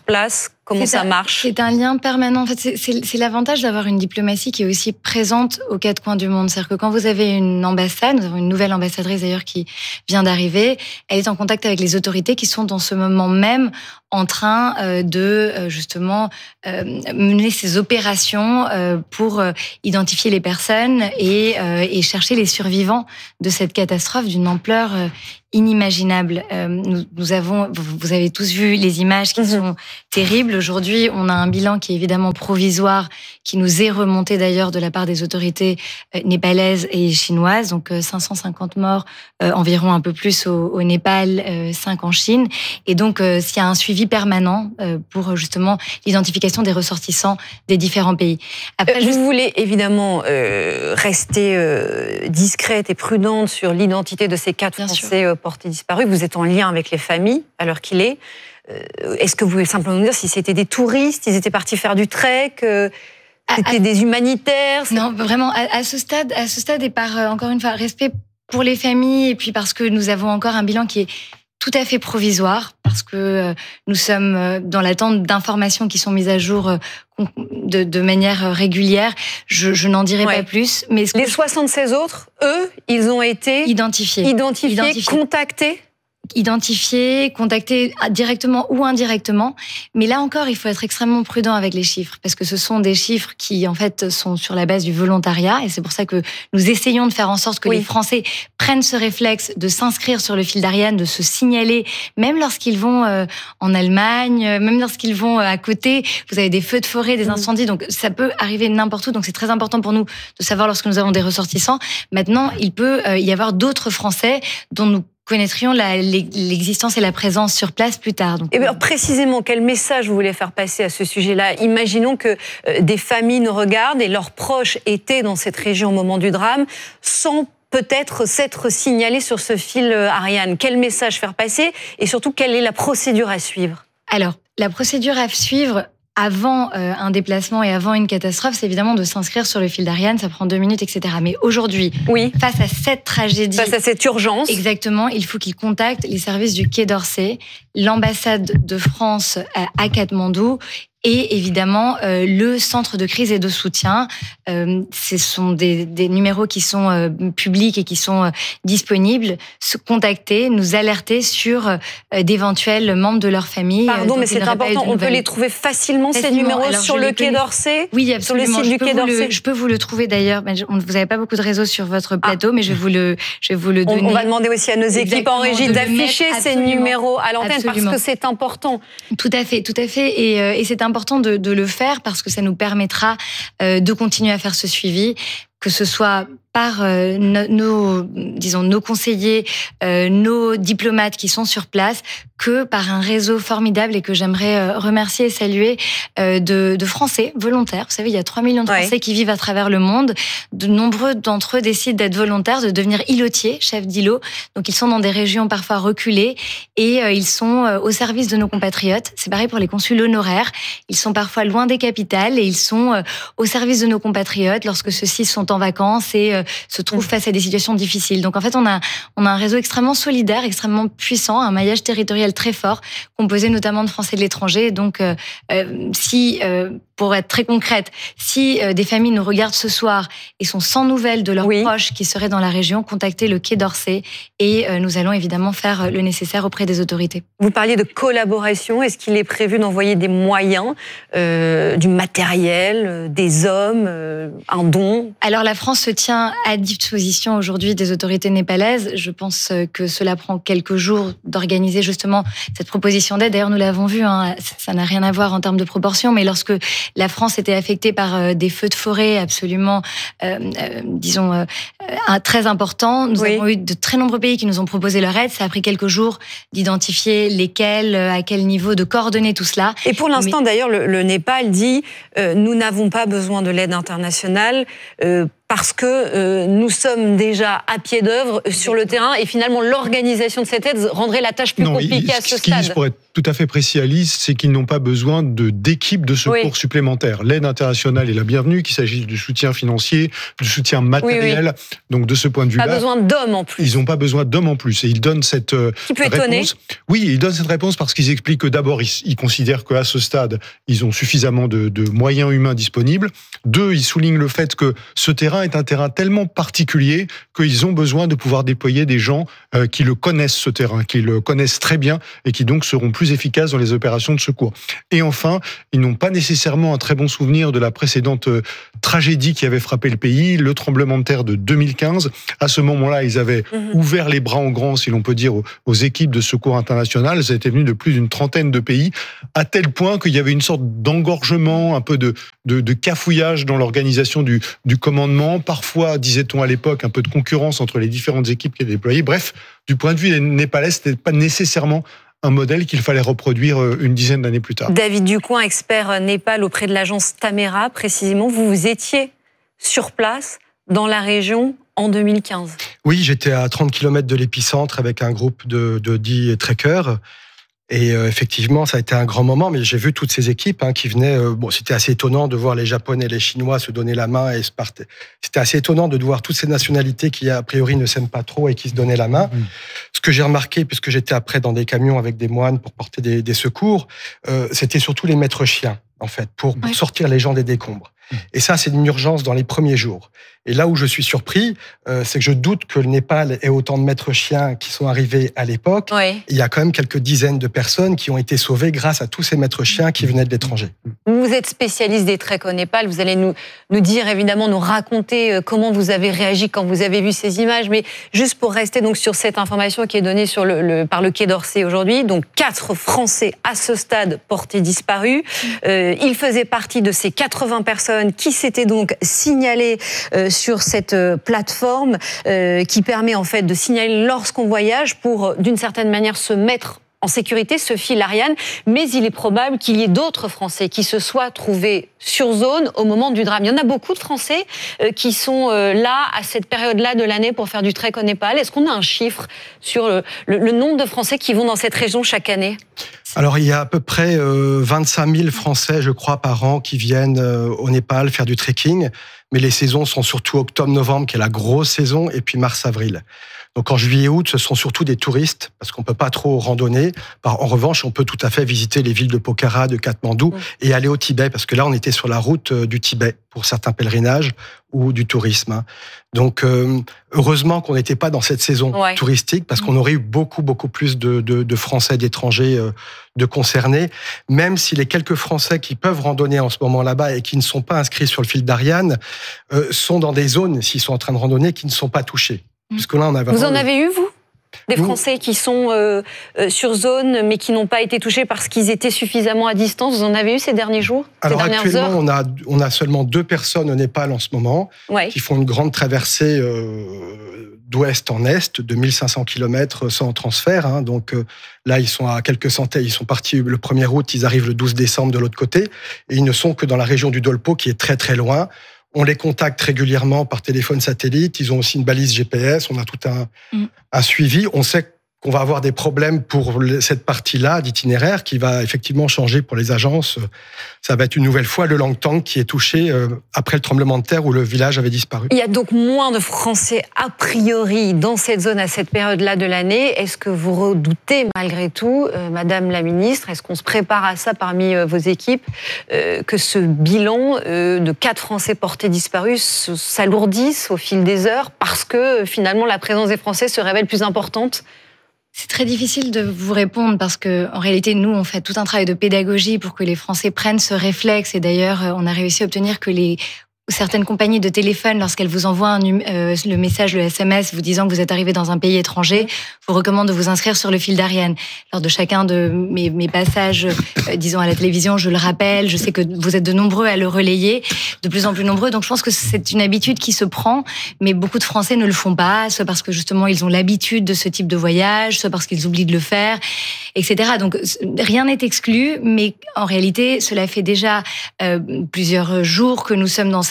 Comment c'est ça un, marche? C'est un lien permanent. En fait, c'est, c'est, c'est l'avantage d'avoir une diplomatie qui est aussi présente aux quatre coins du monde. C'est-à-dire que quand vous avez une ambassade, nous avons une nouvelle ambassadrice d'ailleurs qui vient d'arriver, elle est en contact avec les autorités qui sont dans ce moment même en train euh, de euh, justement euh, mener ces opérations euh, pour euh, identifier les personnes et, euh, et chercher les survivants de cette catastrophe d'une ampleur euh, inimaginable. Euh, nous, nous avons, vous avez tous vu les images qui mmh. sont terribles. Aujourd'hui, on a un bilan qui est évidemment provisoire, qui nous est remonté d'ailleurs de la part des autorités euh, népalaises et chinoises. Donc euh, cinq cent cinquante morts, euh, environ un peu plus au, au Népal, euh, cinq en Chine. Et donc, euh, s'il y a un suivi permanent euh, pour justement l'identification des ressortissants des différents pays. Après, euh, juste... Vous voulez évidemment euh, rester euh, discrète et prudente sur l'identité de ces quatre Bien Français sûr. portés disparus. Vous êtes en lien avec les familles à l'heure qu'il est. Euh, est-ce que vous pouvez simplement nous dire si c'était des touristes, ils étaient partis faire du trek, euh, c'était à, à... des humanitaires? Non, vraiment, à, à ce stade, à ce stade et par, euh, encore une fois, respect pour les familles et puis parce que nous avons encore un bilan qui est tout à fait provisoire, parce que euh, nous sommes euh, dans l'attente d'informations qui sont mises à jour euh, de, de manière régulière. Je, je n'en dirai ouais. pas plus. Mais les soixante-seize autres, eux, ils ont été identifiés, identifiés, identifiés. contactés identifiés, contactés directement ou indirectement. Mais là encore, il faut être extrêmement prudent avec les chiffres, parce que ce sont des chiffres qui, en fait, sont sur la base du volontariat. Et c'est pour ça que nous essayons de faire en sorte que oui. les Français prennent ce réflexe de s'inscrire sur le fil d'Ariane, de se signaler, même lorsqu'ils vont euh, en Allemagne, même lorsqu'ils vont euh, à côté. Vous avez des feux de forêt, des incendies, donc ça peut arriver n'importe où. Donc c'est très important pour nous de savoir lorsque nous avons des ressortissants. Maintenant, il peut euh, y avoir d'autres Français dont nous connaîtrions la, l'existence et la présence sur place plus tard. Donc, et bien, précisément, quel message vous voulez faire passer à ce sujet-là? Imaginons que euh, des familles nous regardent et leurs proches étaient dans cette région au moment du drame, sans peut-être s'être signalés sur ce fil euh, Ariane. Quel message faire passer? Et surtout, quelle est la procédure à suivre? Alors, la procédure à suivre avant euh, un déplacement et avant une catastrophe, c'est évidemment de s'inscrire sur le fil d'Ariane, ça prend deux minutes, et cetera. Mais aujourd'hui, oui. face à cette tragédie... Face à cette urgence... Exactement, il faut qu'ils contactent les services du Quai d'Orsay, l'ambassade de France à Katmandou, et évidemment euh, le centre de crise et de soutien. Euh, ce sont des, des numéros qui sont euh, publics et qui sont euh, disponibles. Se contacter, nous alerter sur euh, d'éventuels membres de leur famille. Pardon, mais c'est important, on peut les trouver facilement, facilement. ces numéros Alors, sur le Quai d'Orsay? Oui, absolument. Sur le site je du Quai d'Orsay. Je peux vous le trouver d'ailleurs. Vous n'avez pas beaucoup de réseaux sur votre plateau, ah. mais je vais vous le, je vais vous le donner. On, on va demander aussi à nos équipes Exactement, en régie d'afficher ces numéros à l'antenne absolument. Parce que c'est important. Tout à fait, tout à fait. Et, euh, et c'est important de, de le faire parce que ça nous permettra euh, de continuer à faire ce suivi, que ce soit par euh, nos, nos, disons, nos conseillers, euh, nos diplomates qui sont sur place, que par un réseau formidable et que j'aimerais euh, remercier et saluer euh, de, de Français volontaires. Vous savez, il y a trois millions de Français ouais. qui vivent à travers le monde. De nombreux d'entre eux décident d'être volontaires, de devenir îlotiers, chefs d'îlot. Donc ils sont dans des régions parfois reculées et euh, ils sont euh, au service de nos compatriotes. C'est pareil pour les consuls honoraires. Ils sont parfois loin des capitales et ils sont euh, au service de nos compatriotes lorsque ceux-ci sont en vacances et euh, se trouvent face à des situations difficiles. Donc en fait, on a, on a un réseau extrêmement solidaire, extrêmement puissant, un maillage territorial très fort, composé notamment de Français de l'étranger. Donc euh, euh, si, euh, pour être très concrète, si euh, des familles nous regardent ce soir et sont sans nouvelles de leurs oui. proches qui seraient dans la région, contactez le Quai d'Orsay et euh, nous allons évidemment faire le nécessaire auprès des autorités. Vous parliez de collaboration. Est-ce qu'il est prévu d'envoyer des moyens, euh, du matériel, euh, des hommes, euh, un don? Alors la France se tient à disposition aujourd'hui des autorités népalaises. Je pense que cela prend quelques jours d'organiser justement cette proposition d'aide. D'ailleurs, nous l'avons vu, hein, ça n'a rien à voir en termes de proportion, mais lorsque la France était affectée par des feux de forêt absolument, euh, euh, disons, euh, très importants, nous oui. avons eu de très nombreux pays qui nous ont proposé leur aide. Ça a pris quelques jours d'identifier lesquels, à quel niveau, de coordonner tout cela. Et pour l'instant, mais... d'ailleurs, le, le Népal dit euh, « nous n'avons pas besoin de l'aide internationale euh, ». parce que euh, nous sommes déjà à pied d'œuvre sur le terrain et finalement l'organisation de cette aide rendrait la tâche plus non, compliquée il, à ce ce qu'ils stade. disent, pour être tout à fait précis, Alice, c'est qu'ils n'ont pas besoin de, d'équipes de secours oui. supplémentaires. L'aide internationale est la bienvenue, qu'il s'agisse du soutien financier, du soutien matériel. Oui, oui. Donc de ce point de vue-là, pas besoin d'hommes en plus. Ils n'ont pas besoin d'hommes en plus. Et ils donnent cette euh, Qui peut réponse. Étonner. Oui, ils donnent cette réponse parce qu'ils expliquent que d'abord, ils, ils considèrent qu'à ce stade, ils ont suffisamment de, de moyens humains disponibles. Deux, ils soulignent le fait que ce terrain est un terrain tellement particulier qu'ils ont besoin de pouvoir déployer des gens euh, qui le connaissent, ce terrain, qui le connaissent très bien et qui donc seront plus efficaces dans les opérations de secours. Et enfin, ils n'ont pas nécessairement un très bon souvenir de la précédente euh, tragédie qui avait frappé le pays, le tremblement de terre de deux mille quinze. À ce moment-là, ils avaient mmh. ouvert les bras en grand, si l'on peut dire, aux, aux équipes de secours internationales. Ça a été venu de plus d'une trentaine de pays, à tel point qu'il y avait une sorte d'engorgement, un peu de, de, de cafouillage dans l'organisation du, du commandement. Parfois, disait-on à l'époque, un peu de concurrence entre les différentes équipes qui étaient déployées. Bref, du point de vue des Népalais, ce n'était pas nécessairement un modèle qu'il fallait reproduire une dizaine d'années plus tard. David Ducoing, expert Népal auprès de l'agence Tamera, précisément, vous, vous étiez sur place dans la région en deux mille quinze. Oui, j'étais à trente kilomètres de l'épicentre avec un groupe de, de dix trekkers. Et euh, effectivement, ça a été un grand moment, mais j'ai vu toutes ces équipes hein, qui venaient. Euh, bon, c'était assez étonnant de voir les Japonais et les Chinois se donner la main et se partaient. C'était assez étonnant de voir toutes ces nationalités qui, a priori, ne s'aiment pas trop et qui se donnaient la main. Mmh. Ce que j'ai remarqué, puisque j'étais après dans des camions avec des moines pour porter des, des secours, euh, c'était surtout les maîtres chiens, en fait, pour, pour oui. sortir les gens des décombres. Et ça, c'est une urgence dans les premiers jours. Et là où je suis surpris, euh, c'est que je doute que le Népal ait autant de maîtres chiens qui sont arrivés à l'époque. Oui. Il y a quand même quelques dizaines de personnes qui ont été sauvées grâce à tous ces maîtres chiens qui venaient de l'étranger. Vous êtes spécialiste des treks au Népal. Vous allez nous, nous dire, évidemment, nous raconter comment vous avez réagi quand vous avez vu ces images. Mais juste pour rester donc sur cette information qui est donnée sur le, le, par le Quai d'Orsay aujourd'hui, donc quatre Français à ce stade portés disparus. Euh, ils faisaient partie de ces quatre-vingts personnes qui s'étaient donc signalées euh, sur cette euh, plateforme euh, qui permet en fait de signaler lorsqu'on voyage pour, d'une certaine manière, se mettre en sécurité, ce fil Ariane, mais il est probable qu'il y ait d'autres Français qui se soient trouvés sur zone au moment du drame. Il y en a beaucoup de Français euh, qui sont euh, là à cette période-là de l'année pour faire du trek au Népal. Est-ce qu'on a un chiffre sur le, le, le nombre de Français qui vont dans cette région chaque année ? Alors, il y a à peu près euh, vingt-cinq mille Français, je crois, par an qui viennent euh, au Népal faire du trekking. Mais les saisons sont surtout octobre-novembre, qui est la grosse saison, et puis mars-avril. Donc en juillet-août, ce sont surtout des touristes, parce qu'on peut pas trop randonner. En revanche, on peut tout à fait visiter les villes de Pokhara, de Katmandou, oui. et aller au Tibet, parce que là, on était sur la route du Tibet, pour certains pèlerinages, ou du tourisme. Donc, euh, heureusement qu'on n'était pas dans cette saison ouais. touristique, parce qu'on aurait eu beaucoup, beaucoup plus de, de, de Français, d'étrangers, euh, de concernés, même si les quelques Français qui peuvent randonner en ce moment là-bas et qui ne sont pas inscrits sur le fil d'Ariane, euh, sont dans des zones, s'ils sont en train de randonner, qui ne sont pas touchées. Puisque là, on a vous en avez eu, vous ? Des Français qui sont euh, euh, sur zone, mais qui n'ont pas été touchés parce qu'ils étaient suffisamment à distance. Vous en avez eu ces derniers jours, Alors ces dernières actuellement, heures on a, on a seulement deux personnes au Népal en ce moment, ouais. qui font une grande traversée euh, d'ouest en est, de mille cinq cents kilomètres sans transfert. Hein. Donc euh, là, ils sont à quelques centaines. Ils sont partis le premier août, ils arrivent le douze décembre de l'autre côté. Et ils ne sont que dans la région du Dolpo, qui est très très loin. On les contacte régulièrement par téléphone satellite. Ils ont aussi une balise G P S. On a tout un, mmh. un suivi. On sait qu'on va avoir des problèmes pour cette partie-là d'itinéraire qui va effectivement changer pour les agences. Ça va être une nouvelle fois le Langtang qui est touché après le tremblement de terre où le village avait disparu. Il y a donc moins de Français a priori dans cette zone à cette période-là de l'année. Est-ce que vous redoutez malgré tout, euh, Madame la Ministre, est-ce qu'on se prépare à ça parmi euh, vos équipes, euh, que ce bilan euh, de quatre Français portés disparus s'alourdisse au fil des heures parce que finalement la présence des Français se révèle plus importante ? C'est très difficile de vous répondre parce que, en réalité, nous, on fait tout un travail de pédagogie pour que les Français prennent ce réflexe. Et d'ailleurs, on a réussi à obtenir que les certaines compagnies de téléphone, lorsqu'elles vous envoient un, euh, le message, le S M S, vous disant que vous êtes arrivé dans un pays étranger, vous recommandent de vous inscrire sur le fil d'Ariane. Lors de chacun de mes, mes passages, euh, disons à la télévision, je le rappelle, je sais que vous êtes de nombreux à le relayer, de plus en plus nombreux, donc je pense que c'est une habitude qui se prend, mais beaucoup de Français ne le font pas, soit parce que justement ils ont l'habitude de ce type de voyage, soit parce qu'ils oublient de le faire, et cetera. Donc rien n'est exclu, mais en réalité, cela fait déjà euh, plusieurs jours que nous sommes dans cette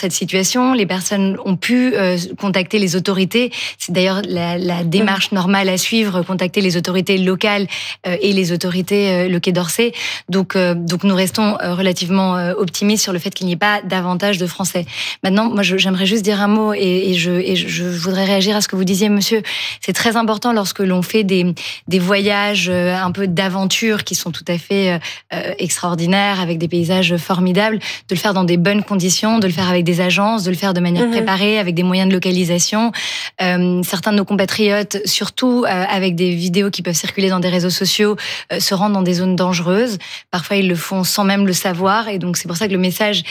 cette situation. Les personnes ont pu euh, contacter les autorités. C'est d'ailleurs la, la démarche normale à suivre, contacter les autorités locales euh, et les autorités euh, le Quai d'Orsay. Donc, euh, donc nous restons euh, relativement euh, optimistes sur le fait qu'il n'y ait pas davantage de Français. Maintenant, moi, je, j'aimerais juste dire un mot et, et, je, et je voudrais réagir à ce que vous disiez, monsieur. C'est très important lorsque l'on fait des, des voyages euh, un peu d'aventure qui sont tout à fait euh, extraordinaires, avec des paysages formidables, de le faire dans des bonnes conditions, de le faire avec des agences, de le faire de manière mmh. préparée, avec des moyens de localisation. Euh, certains de nos compatriotes, surtout euh, avec des vidéos qui peuvent circuler dans des réseaux sociaux, euh, se rendent dans des zones dangereuses. Parfois, ils le font sans même le savoir. Et donc, c'est pour ça que le message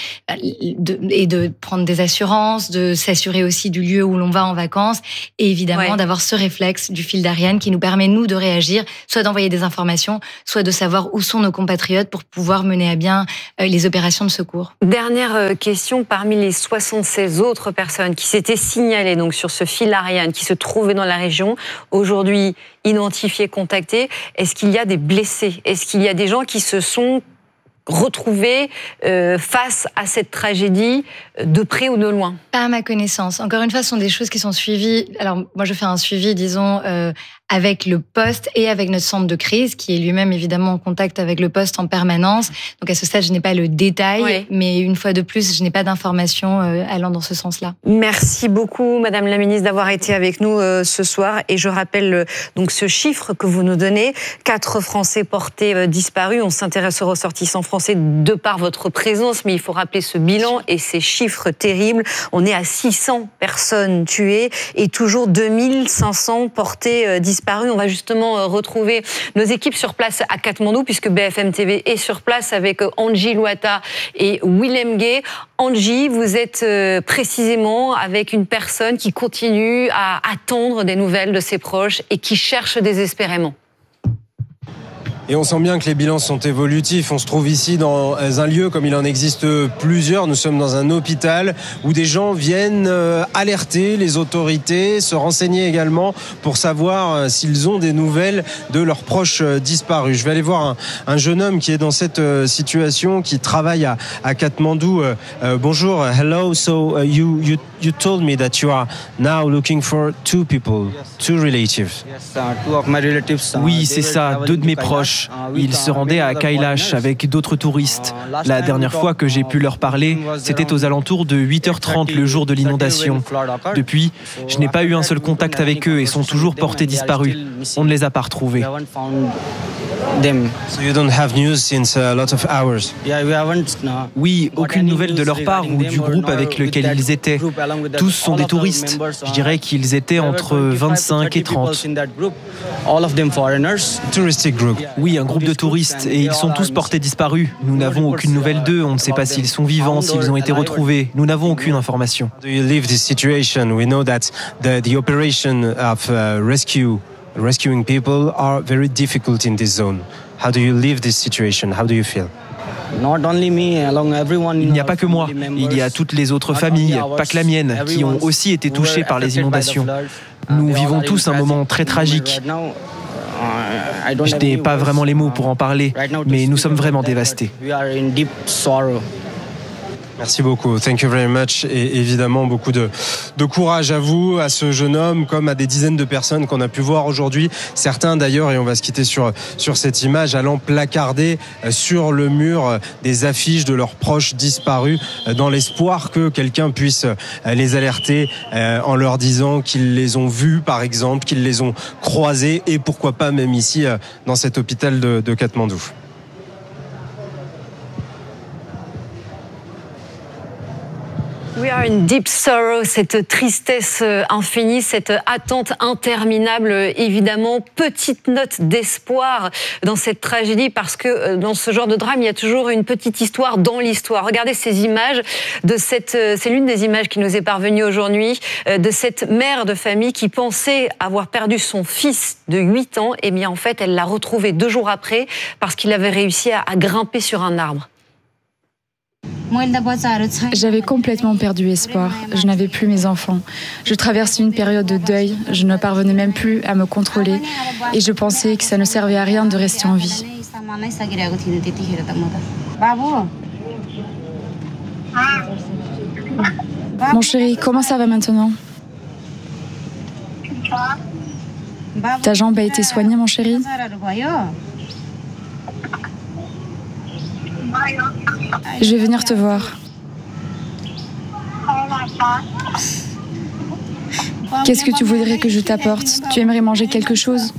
de, est de prendre des assurances, de s'assurer aussi du lieu où l'on va en vacances et évidemment ouais. d'avoir ce réflexe du fil d'Ariane qui nous permet, nous, de réagir, soit d'envoyer des informations, soit de savoir où sont nos compatriotes pour pouvoir mener à bien euh, les opérations de secours. Dernière question, parmi les soixante-seize autres personnes qui s'étaient signalées donc, sur ce fil Ariane, qui se trouvaient dans la région, aujourd'hui identifiées, contactées, est-ce qu'il y a des blessés? Est-ce qu'il y a des gens qui se sont retrouvés euh, face à cette tragédie de près ou de loin? Pas à ma connaissance. Encore une fois, ce sont des choses qui sont suivies. Alors, moi, je fais un suivi, disons, euh, avec le poste et avec notre centre de crise, qui est lui-même évidemment en contact avec le poste en permanence. Donc, à ce stade, je n'ai pas le détail, oui. mais une fois de plus, je n'ai pas d'informations euh, allant dans ce sens-là. Merci beaucoup, Madame la Ministre, d'avoir été avec nous euh, ce soir. Et je rappelle euh, donc ce chiffre que vous nous donnez. Quatre Français portés euh, disparus. On s'intéresse aux ressortissants français de par votre présence, mais il faut rappeler ce bilan et ces chiffres terribles. On est à six cents personnes tuées et toujours deux mille cinq cents portés euh, disparus. On va justement retrouver nos équipes sur place à Katmandou, puisque B F M T V est sur place avec Angie Louata et Willem Gay. Angie, vous êtes précisément avec une personne qui continue à attendre des nouvelles de ses proches et qui cherche désespérément. Et on sent bien que les bilans sont évolutifs. On se trouve ici dans un lieu comme il en existe plusieurs. Nous sommes dans un hôpital où des gens viennent alerter les autorités, se renseigner également pour savoir s'ils ont des nouvelles de leurs proches disparus. Je vais aller voir un, un jeune homme qui est dans cette situation, qui travaille à, à Katmandou. Euh, bonjour, hello. So uh, you you you told me that you are now looking for two people, two relatives. Oui, c'est ça, deux de mes proches. Ils se rendaient à Kailash avec d'autres touristes. La dernière fois que j'ai pu leur parler, c'était aux alentours de huit heures trente le jour de l'inondation. Depuis, je n'ai pas eu un seul contact avec eux et sont toujours portés disparus. On ne les a pas retrouvés. Oui, aucune nouvelle de leur part ou du groupe avec lequel ils étaient. Tous sont des touristes. Je dirais qu'ils étaient entre vingt-cinq et trente. Oui, un groupe de touristes, et ils sont tous portés disparus. Nous n'avons aucune nouvelle d'eux, on ne sait pas s'ils sont vivants, s'ils ont été retrouvés. Nous n'avons aucune information. Rescuing people are very difficult in this zone. How do you live this situation? How do you feel? Il n'y a pas que moi, il y a toutes les autres familles, pas que la mienne, qui ont aussi été touchées par les inondations. Nous vivons tous un moment très tragique. Je n'ai pas vraiment les mots pour en parler, mais nous sommes vraiment dévastés. Merci beaucoup, thank you very much. Et évidemment, beaucoup de, de courage à vous, à ce jeune homme, comme à des dizaines de personnes qu'on a pu voir aujourd'hui. Certains d'ailleurs, et on va se quitter sur, sur cette image, allant placarder sur le mur des affiches de leurs proches disparus, dans l'espoir que quelqu'un puisse les alerter en leur disant qu'ils les ont vus, par exemple, qu'ils les ont croisés, et pourquoi pas même ici, dans cet hôpital de, de Katmandou. We are in deep sorrow, cette tristesse infinie, cette attente interminable, évidemment. Petite note d'espoir dans cette tragédie, parce que dans ce genre de drame, il y a toujours une petite histoire dans l'histoire. Regardez ces images de cette, c'est l'une des images qui nous est parvenue aujourd'hui, de cette mère de famille qui pensait avoir perdu son fils de huit ans. Et bien en fait, elle l'a retrouvé deux jours après parce qu'il avait réussi à, à grimper sur un arbre. J'avais complètement perdu espoir. Je n'avais plus mes enfants. Je traversais une période de deuil. Je ne parvenais même plus à me contrôler. Et je pensais que ça ne servait à rien de rester en vie. Mon chéri, comment ça va maintenant? Ta jambe a été soignée, mon chéri? Je vais venir te voir. Qu'est-ce que tu voudrais que je t'apporte? Tu aimerais manger quelque chose?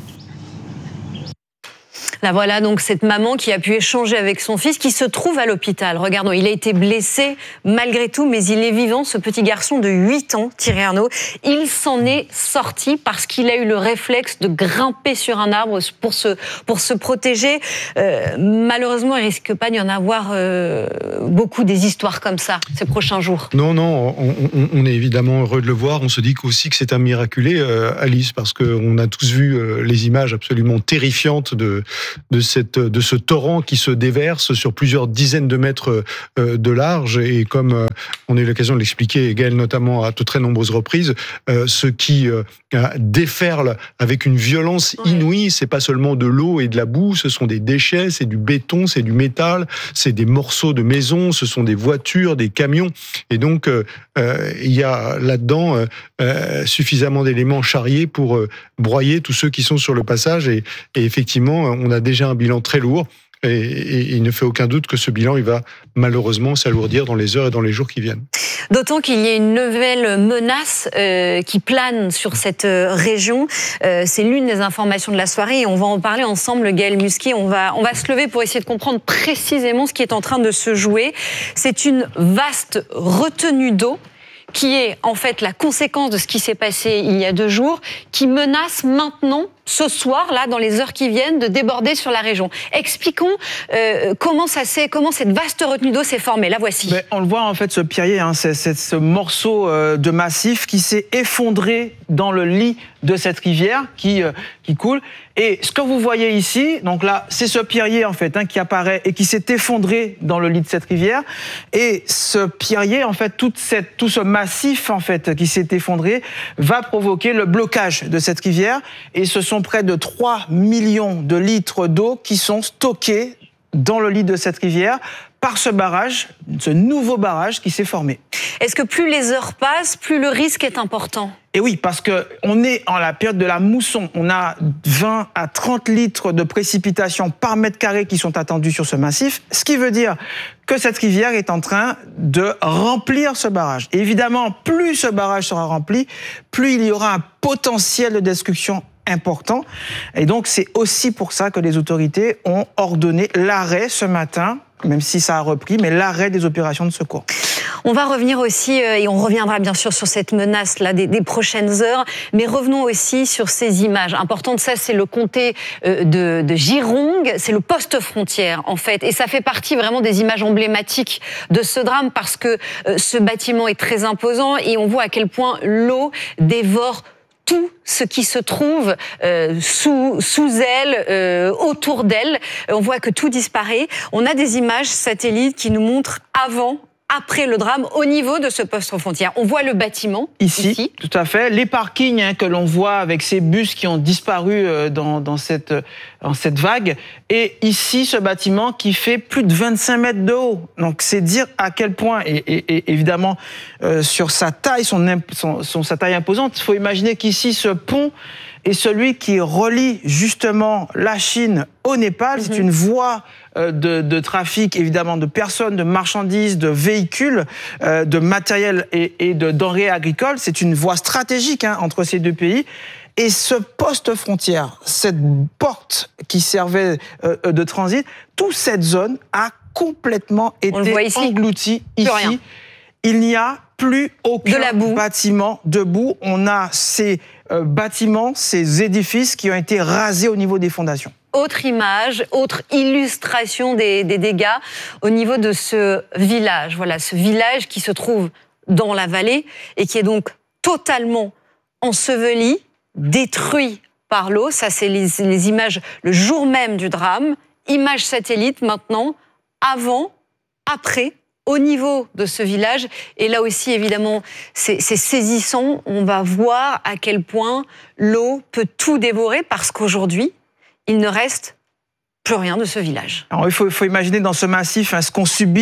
Là voilà donc cette maman qui a pu échanger avec son fils qui se trouve à l'hôpital. Regardons, il a été blessé malgré tout, mais il est vivant, ce petit garçon de huit ans, Thierry Arnaud. Il s'en est sorti parce qu'il a eu le réflexe de grimper sur un arbre pour se, pour se protéger. Euh, malheureusement, il risque pas d'y en avoir euh, beaucoup des histoires comme ça ces prochains jours. Non, non, on, on, on est évidemment heureux de le voir. On se dit aussi que c'est un miraculé, euh, Alice, parce qu'on a tous vu euh, les images absolument terrifiantes de de cette de ce torrent qui se déverse sur plusieurs dizaines de mètres euh, de large, et comme euh, on a eu l'occasion de l'expliquer, Gaël notamment à de très nombreuses reprises, euh, ce qui euh, déferle avec une violence inouïe, c'est pas seulement de l'eau et de la boue, ce sont des déchets, c'est du béton, c'est du métal, c'est des morceaux de maisons, ce sont des voitures, des camions, et donc euh, euh, il y a là-dedans euh, euh, suffisamment d'éléments charriés pour euh, broyer tous ceux qui sont sur le passage, et, et effectivement on a déjà un bilan très lourd, et, et, et il ne fait aucun doute que ce bilan il va malheureusement s'alourdir dans les heures et dans les jours qui viennent. D'autant qu'il y a une nouvelle menace euh, qui plane sur cette euh, région. Euh, c'est l'une des informations de la soirée et on va en parler ensemble, Gaël Musquet. On va, on va se lever pour essayer de comprendre précisément ce qui est en train de se jouer. C'est une vaste retenue d'eau qui est en fait la conséquence de ce qui s'est passé il y a deux jours, qui menace maintenant, ce soir, là, dans les heures qui viennent, de déborder sur la région. Expliquons euh, comment, ça s'est, comment cette vaste retenue d'eau s'est formée. La voici. Mais on le voit, en fait, ce pierrier, hein, c'est, c'est ce morceau euh, de massif qui s'est effondré dans le lit de cette rivière qui, euh, qui coule. Et ce que vous voyez ici, donc là, c'est ce pierrier, en fait, hein, qui apparaît et qui s'est effondré dans le lit de cette rivière. Et ce pierrier, en fait, toute cette, tout ce massif, en fait, qui s'est effondré, va provoquer le blocage de cette rivière. Et ce sont près de trois millions de litres d'eau qui sont stockés dans le lit de cette rivière par ce barrage, ce nouveau barrage qui s'est formé. Est-ce que plus les heures passent, plus le risque est important ? Et oui, parce qu'on est en la période de la mousson. On a vingt à trente litres de précipitations par mètre carré qui sont attendus sur ce massif, ce qui veut dire que cette rivière est en train de remplir ce barrage. Et évidemment, plus ce barrage sera rempli, plus il y aura un potentiel de destruction important. Et donc, c'est aussi pour ça que les autorités ont ordonné l'arrêt ce matin, même si ça a repris, mais l'arrêt des opérations de secours. On va revenir aussi, et on reviendra bien sûr sur cette menace-là des, des prochaines heures, mais revenons aussi sur ces images importantes. Ça, c'est le comté de, de Girong, c'est le poste frontière, en fait. Et ça fait partie vraiment des images emblématiques de ce drame, parce que ce bâtiment est très imposant et on voit à quel point l'eau dévore tout ce qui se trouve euh, sous, sous elle, euh, autour d'elle. On voit que tout disparaît. On a des images satellites qui nous montrent avant, après le drame, au niveau de ce poste frontière. On voit le bâtiment, ici. Ici. Tout à fait. Les parkings hein, que l'on voit avec ces bus qui ont disparu euh, dans, dans, cette, dans cette vague. Et ici, ce bâtiment qui fait plus de vingt-cinq mètres de haut. Donc, c'est dire à quel point, et, et, et évidemment, euh, sur sa taille, son, son, son, sa taille imposante, il faut imaginer qu'ici, ce pont est celui qui relie justement la Chine au Népal. Mm-hmm. C'est une voie de, de trafic, évidemment, de personnes, de marchandises, de véhicules, euh, de matériel et, et de denrées agricoles. C'est une voie stratégique hein, entre ces deux pays. Et ce poste frontière, cette porte qui servait euh, de transit, toute cette zone a complètement été ici. engloutie Plus ici. rien. Il n'y a plus aucun de la boue. bâtiment debout. On a ces euh, bâtiments, ces édifices qui ont été rasés au niveau des fondations. Autre image, autre illustration des, des dégâts au niveau de ce village. Voilà, ce village qui se trouve dans la vallée et qui est donc totalement enseveli, détruit par l'eau. Ça, c'est les, les images le jour même du drame. Images satellites maintenant, avant, après, au niveau de ce village. Et là aussi, évidemment, c'est, c'est saisissant. On va voir à quel point l'eau peut tout dévorer, parce qu'aujourd'hui, il ne reste plus rien de ce village. Alors, il faut, il faut imaginer dans ce massif hein, ce qu'ont subi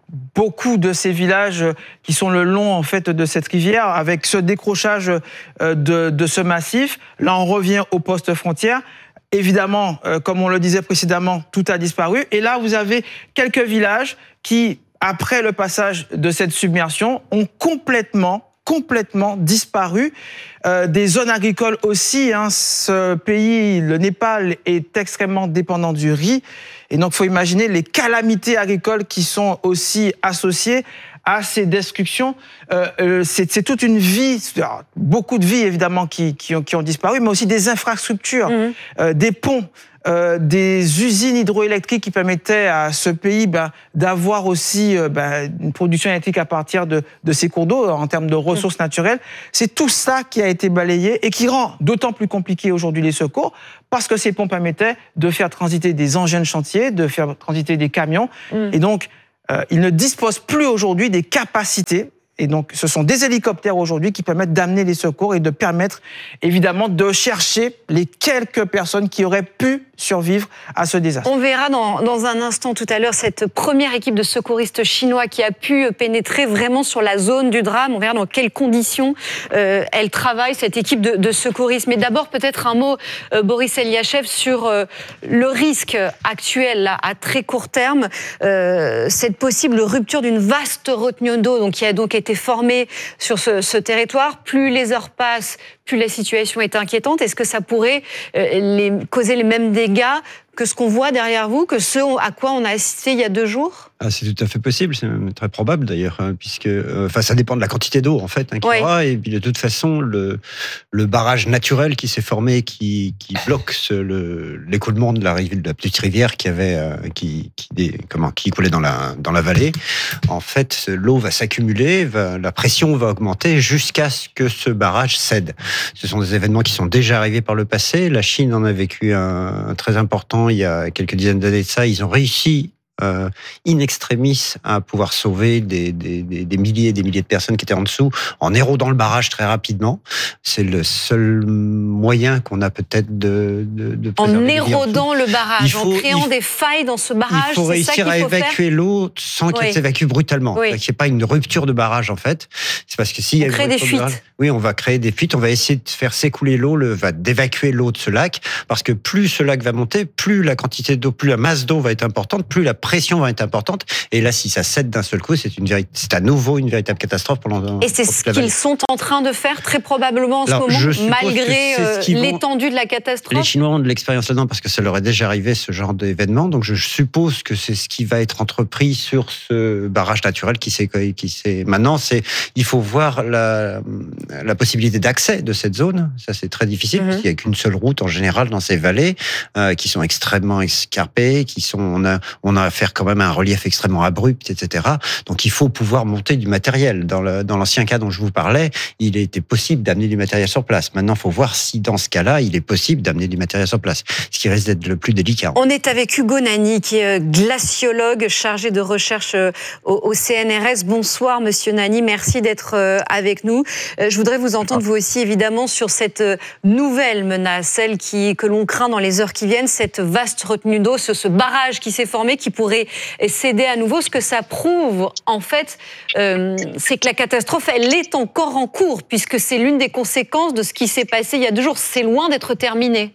beaucoup de ces villages qui sont le long en fait de cette rivière, avec ce décrochage de, de ce massif. Là, on revient au poste frontière. Évidemment, comme on le disait précédemment, tout a disparu. Et là, vous avez quelques villages qui, après le passage de cette submersion, ont complètement, complètement disparu. Euh, des zones agricoles aussi. Hein. Ce pays, le Népal, est extrêmement dépendant du riz. Et donc, il faut imaginer les calamités agricoles qui sont aussi associées à ces destructions. Euh, euh, c'est, c'est toute une vie, alors, beaucoup de vies évidemment qui, qui, ont, qui ont disparu, mais aussi des infrastructures, mmh. euh, des ponts, euh, des usines hydroélectriques qui permettaient à ce pays ben, d'avoir aussi euh, ben, une production électrique à partir de, de ces cours d'eau en termes de ressources mmh. naturelles. C'est tout ça qui a été balayé et qui rend d'autant plus compliqué aujourd'hui les secours parce que ces ponts permettaient de faire transiter des engins de chantier, de faire transiter des camions. Mmh. Et donc, Euh, ils ne disposent plus aujourd'hui des capacités. Et donc, ce sont des hélicoptères aujourd'hui qui permettent d'amener les secours et de permettre, évidemment, de chercher les quelques personnes qui auraient pu survivre à ce désastre. On verra dans, dans un instant tout à l'heure cette première équipe de secouristes chinois qui a pu pénétrer vraiment sur la zone du drame. On verra dans quelles conditions euh, elle travaille, cette équipe de, de secouristes. Mais d'abord, peut-être un mot, euh, Boris Eliachev, sur euh, le risque actuel là, à très court terme, euh, cette possible rupture d'une vaste retenue d'eau donc, qui a donc été formée sur ce, ce territoire. Plus les heures passent, plus la situation est inquiétante. Est-ce que ça pourrait euh, les, causer les mêmes dégâts que ce qu'on voit derrière vous, que ce à quoi on a assisté il y a deux jours? Ah, c'est tout à fait possible, c'est même très probable d'ailleurs, hein, puisque euh, enfin, ça dépend de la quantité d'eau en fait hein, qu'il y aura, oui. Et puis de toute façon, le, le barrage naturel qui s'est formé, qui, qui bloque ce, le, l'écoulement de la, rive, de la petite rivière qui avait, euh, qui, qui, des, comment, qui coulait dans la, dans la vallée, en fait, l'eau va s'accumuler, va, la pression va augmenter jusqu'à ce que ce barrage cède. Ce sont des événements qui sont déjà arrivés par le passé. La Chine en a vécu un, un très important il y a quelques dizaines d'années de ça. Ils ont réussi Euh, in extremis à pouvoir sauver des, des, des, des milliers et des milliers de personnes qui étaient en dessous en érodant le barrage très rapidement. C'est le seul moyen qu'on a peut-être de, de, de en érodant le barrage, faut, en créant il, des failles dans ce barrage. Il faut réussir c'est ça qu'il à faut évacuer faire l'eau sans qu'elle oui. s'évacue brutalement. Oui. Il n'y ait pas une rupture de barrage en fait. C'est parce que s'il y a on crée des fuites. De barrage, oui, on va créer des fuites. On va essayer de faire s'écouler l'eau, le, va d'évacuer l'eau de ce lac, parce que plus ce lac va monter, plus la quantité d'eau, plus la masse d'eau va être importante, plus la pression va être importante. Et là, si ça cède d'un seul coup, c'est, une vérit- c'est à nouveau une véritable catastrophe. Pendant, et c'est ce qu'ils sont en train de faire très probablement en Alors, ce moment, malgré euh, l'étendue de la catastrophe. Les Chinois ont de l'expérience là-dedans parce que ça leur est déjà arrivé ce genre d'événement. Donc je suppose que c'est ce qui va être entrepris sur ce barrage naturel qui s'est... Qui s'est... Maintenant, c'est, il faut voir la, la possibilité d'accès de cette zone. Ça, c'est très difficile, mm-hmm. parce qu'il n'y a qu'une seule route en général dans ces vallées euh, qui sont extrêmement escarpées, qui sont, on a, on a affaire quand même à un relief extrêmement abrupt, et cetera. Donc il faut pouvoir monter du matériel. Dans, le, dans l'ancien cas dont je vous parlais, il était possible d'amener du matériel sur place. Maintenant, il faut voir si dans ce cas-là, il est possible d'amener du matériel sur place, ce qui risque d'être le plus délicat. On est avec Hugo Nani, qui est glaciologue chargé de recherche au, au C N R S. Bonsoir, monsieur Nani, merci d'être avec nous. Je voudrais vous entendre, vous aussi, évidemment, sur cette nouvelle menace, celle qui, que l'on craint dans les heures qui viennent, cette vaste retenue d'eau, ce, ce barrage qui s'est formé, qui pourrait céder à nouveau. Ce que ça prouve, en fait, euh, c'est que la catastrophe, elle est encore en cours, puisque c'est l'une des conséquences de ce qui s'est passé il y a deux jours. C'est loin d'être terminé.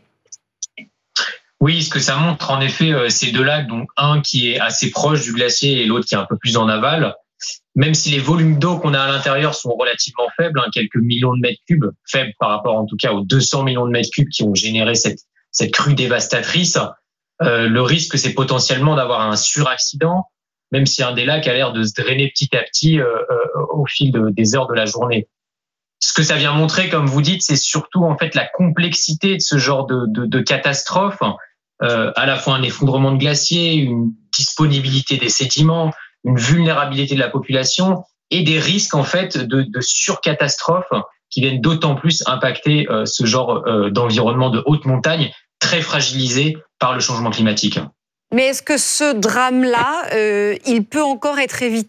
Oui, ce que ça montre, en effet, ces deux lacs, donc un qui est assez proche du glacier et l'autre qui est un peu plus en aval, même si les volumes d'eau qu'on a à l'intérieur sont relativement faibles, hein, quelques millions de mètres cubes, faibles par rapport en tout cas aux deux cents millions de mètres cubes qui ont généré cette, cette crue dévastatrice, euh, le risque, c'est potentiellement d'avoir un suraccident, même si un des lacs a l'air de se drainer petit à petit euh, euh, au fil de, des heures de la journée. Ce que ça vient montrer, comme vous dites, c'est surtout en fait la complexité de ce genre de, de, de catastrophe, euh, à la fois un effondrement de glacier, une disponibilité des sédiments, une vulnérabilité de la population et des risques en fait de, de surcatastrophes qui viennent d'autant plus impacter euh, ce genre euh, d'environnement de haute montagne très fragilisé par le changement climatique. Mais est-ce que ce drame-là, euh, il peut encore être évité ?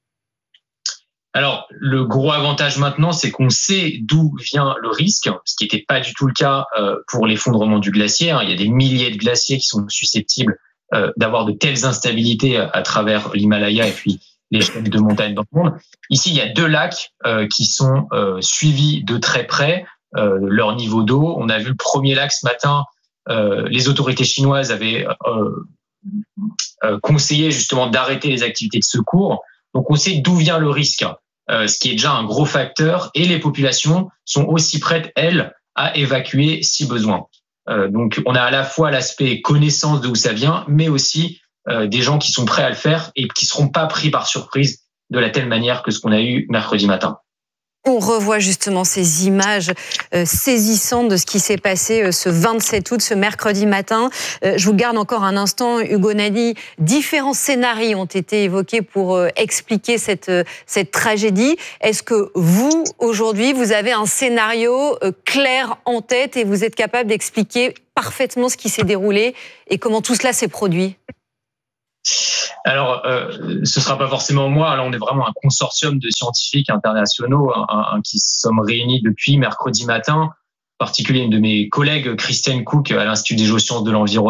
Alors, le gros avantage maintenant, c'est qu'on sait d'où vient le risque, ce qui n'était pas du tout le cas euh, pour l'effondrement du glacier. Hein. Il y a des milliers de glaciers qui sont susceptibles euh, d'avoir de telles instabilités à, à travers l'Himalaya et puis les chaînes de montagnes dans le monde. Ici, il y a deux lacs euh, qui sont euh, suivis de très près, euh, leur niveau d'eau. On a vu le premier lac ce matin. Euh, les autorités chinoises avaient euh, euh, conseillé justement d'arrêter les activités de secours. Donc, on sait d'où vient le risque, euh, ce qui est déjà un gros facteur. Et les populations sont aussi prêtes, elles, à évacuer si besoin. Euh, donc, on a à la fois l'aspect connaissance de où ça vient, mais aussi euh, des gens qui sont prêts à le faire et qui seront pas pris par surprise de la telle manière que ce qu'on a eu mercredi matin. On revoit justement ces images euh, saisissantes de ce qui s'est passé euh, ce vingt-sept août, ce mercredi matin. Euh, je vous garde encore un instant, Hugo Nani. Différents scénarios ont été évoqués pour euh, expliquer cette, euh, cette tragédie. Est-ce que vous, aujourd'hui, vous avez un scénario euh, clair en tête et vous êtes capable d'expliquer parfaitement ce qui s'est déroulé et comment tout cela s'est produit ? Alors, euh, ce sera pas forcément moi. Là, on est vraiment un consortium de scientifiques internationaux un, un, qui sommes réunis depuis mercredi matin. En particulier, une de mes collègues, Christiane Cook, à l'Institut des géosciences de l'environnement,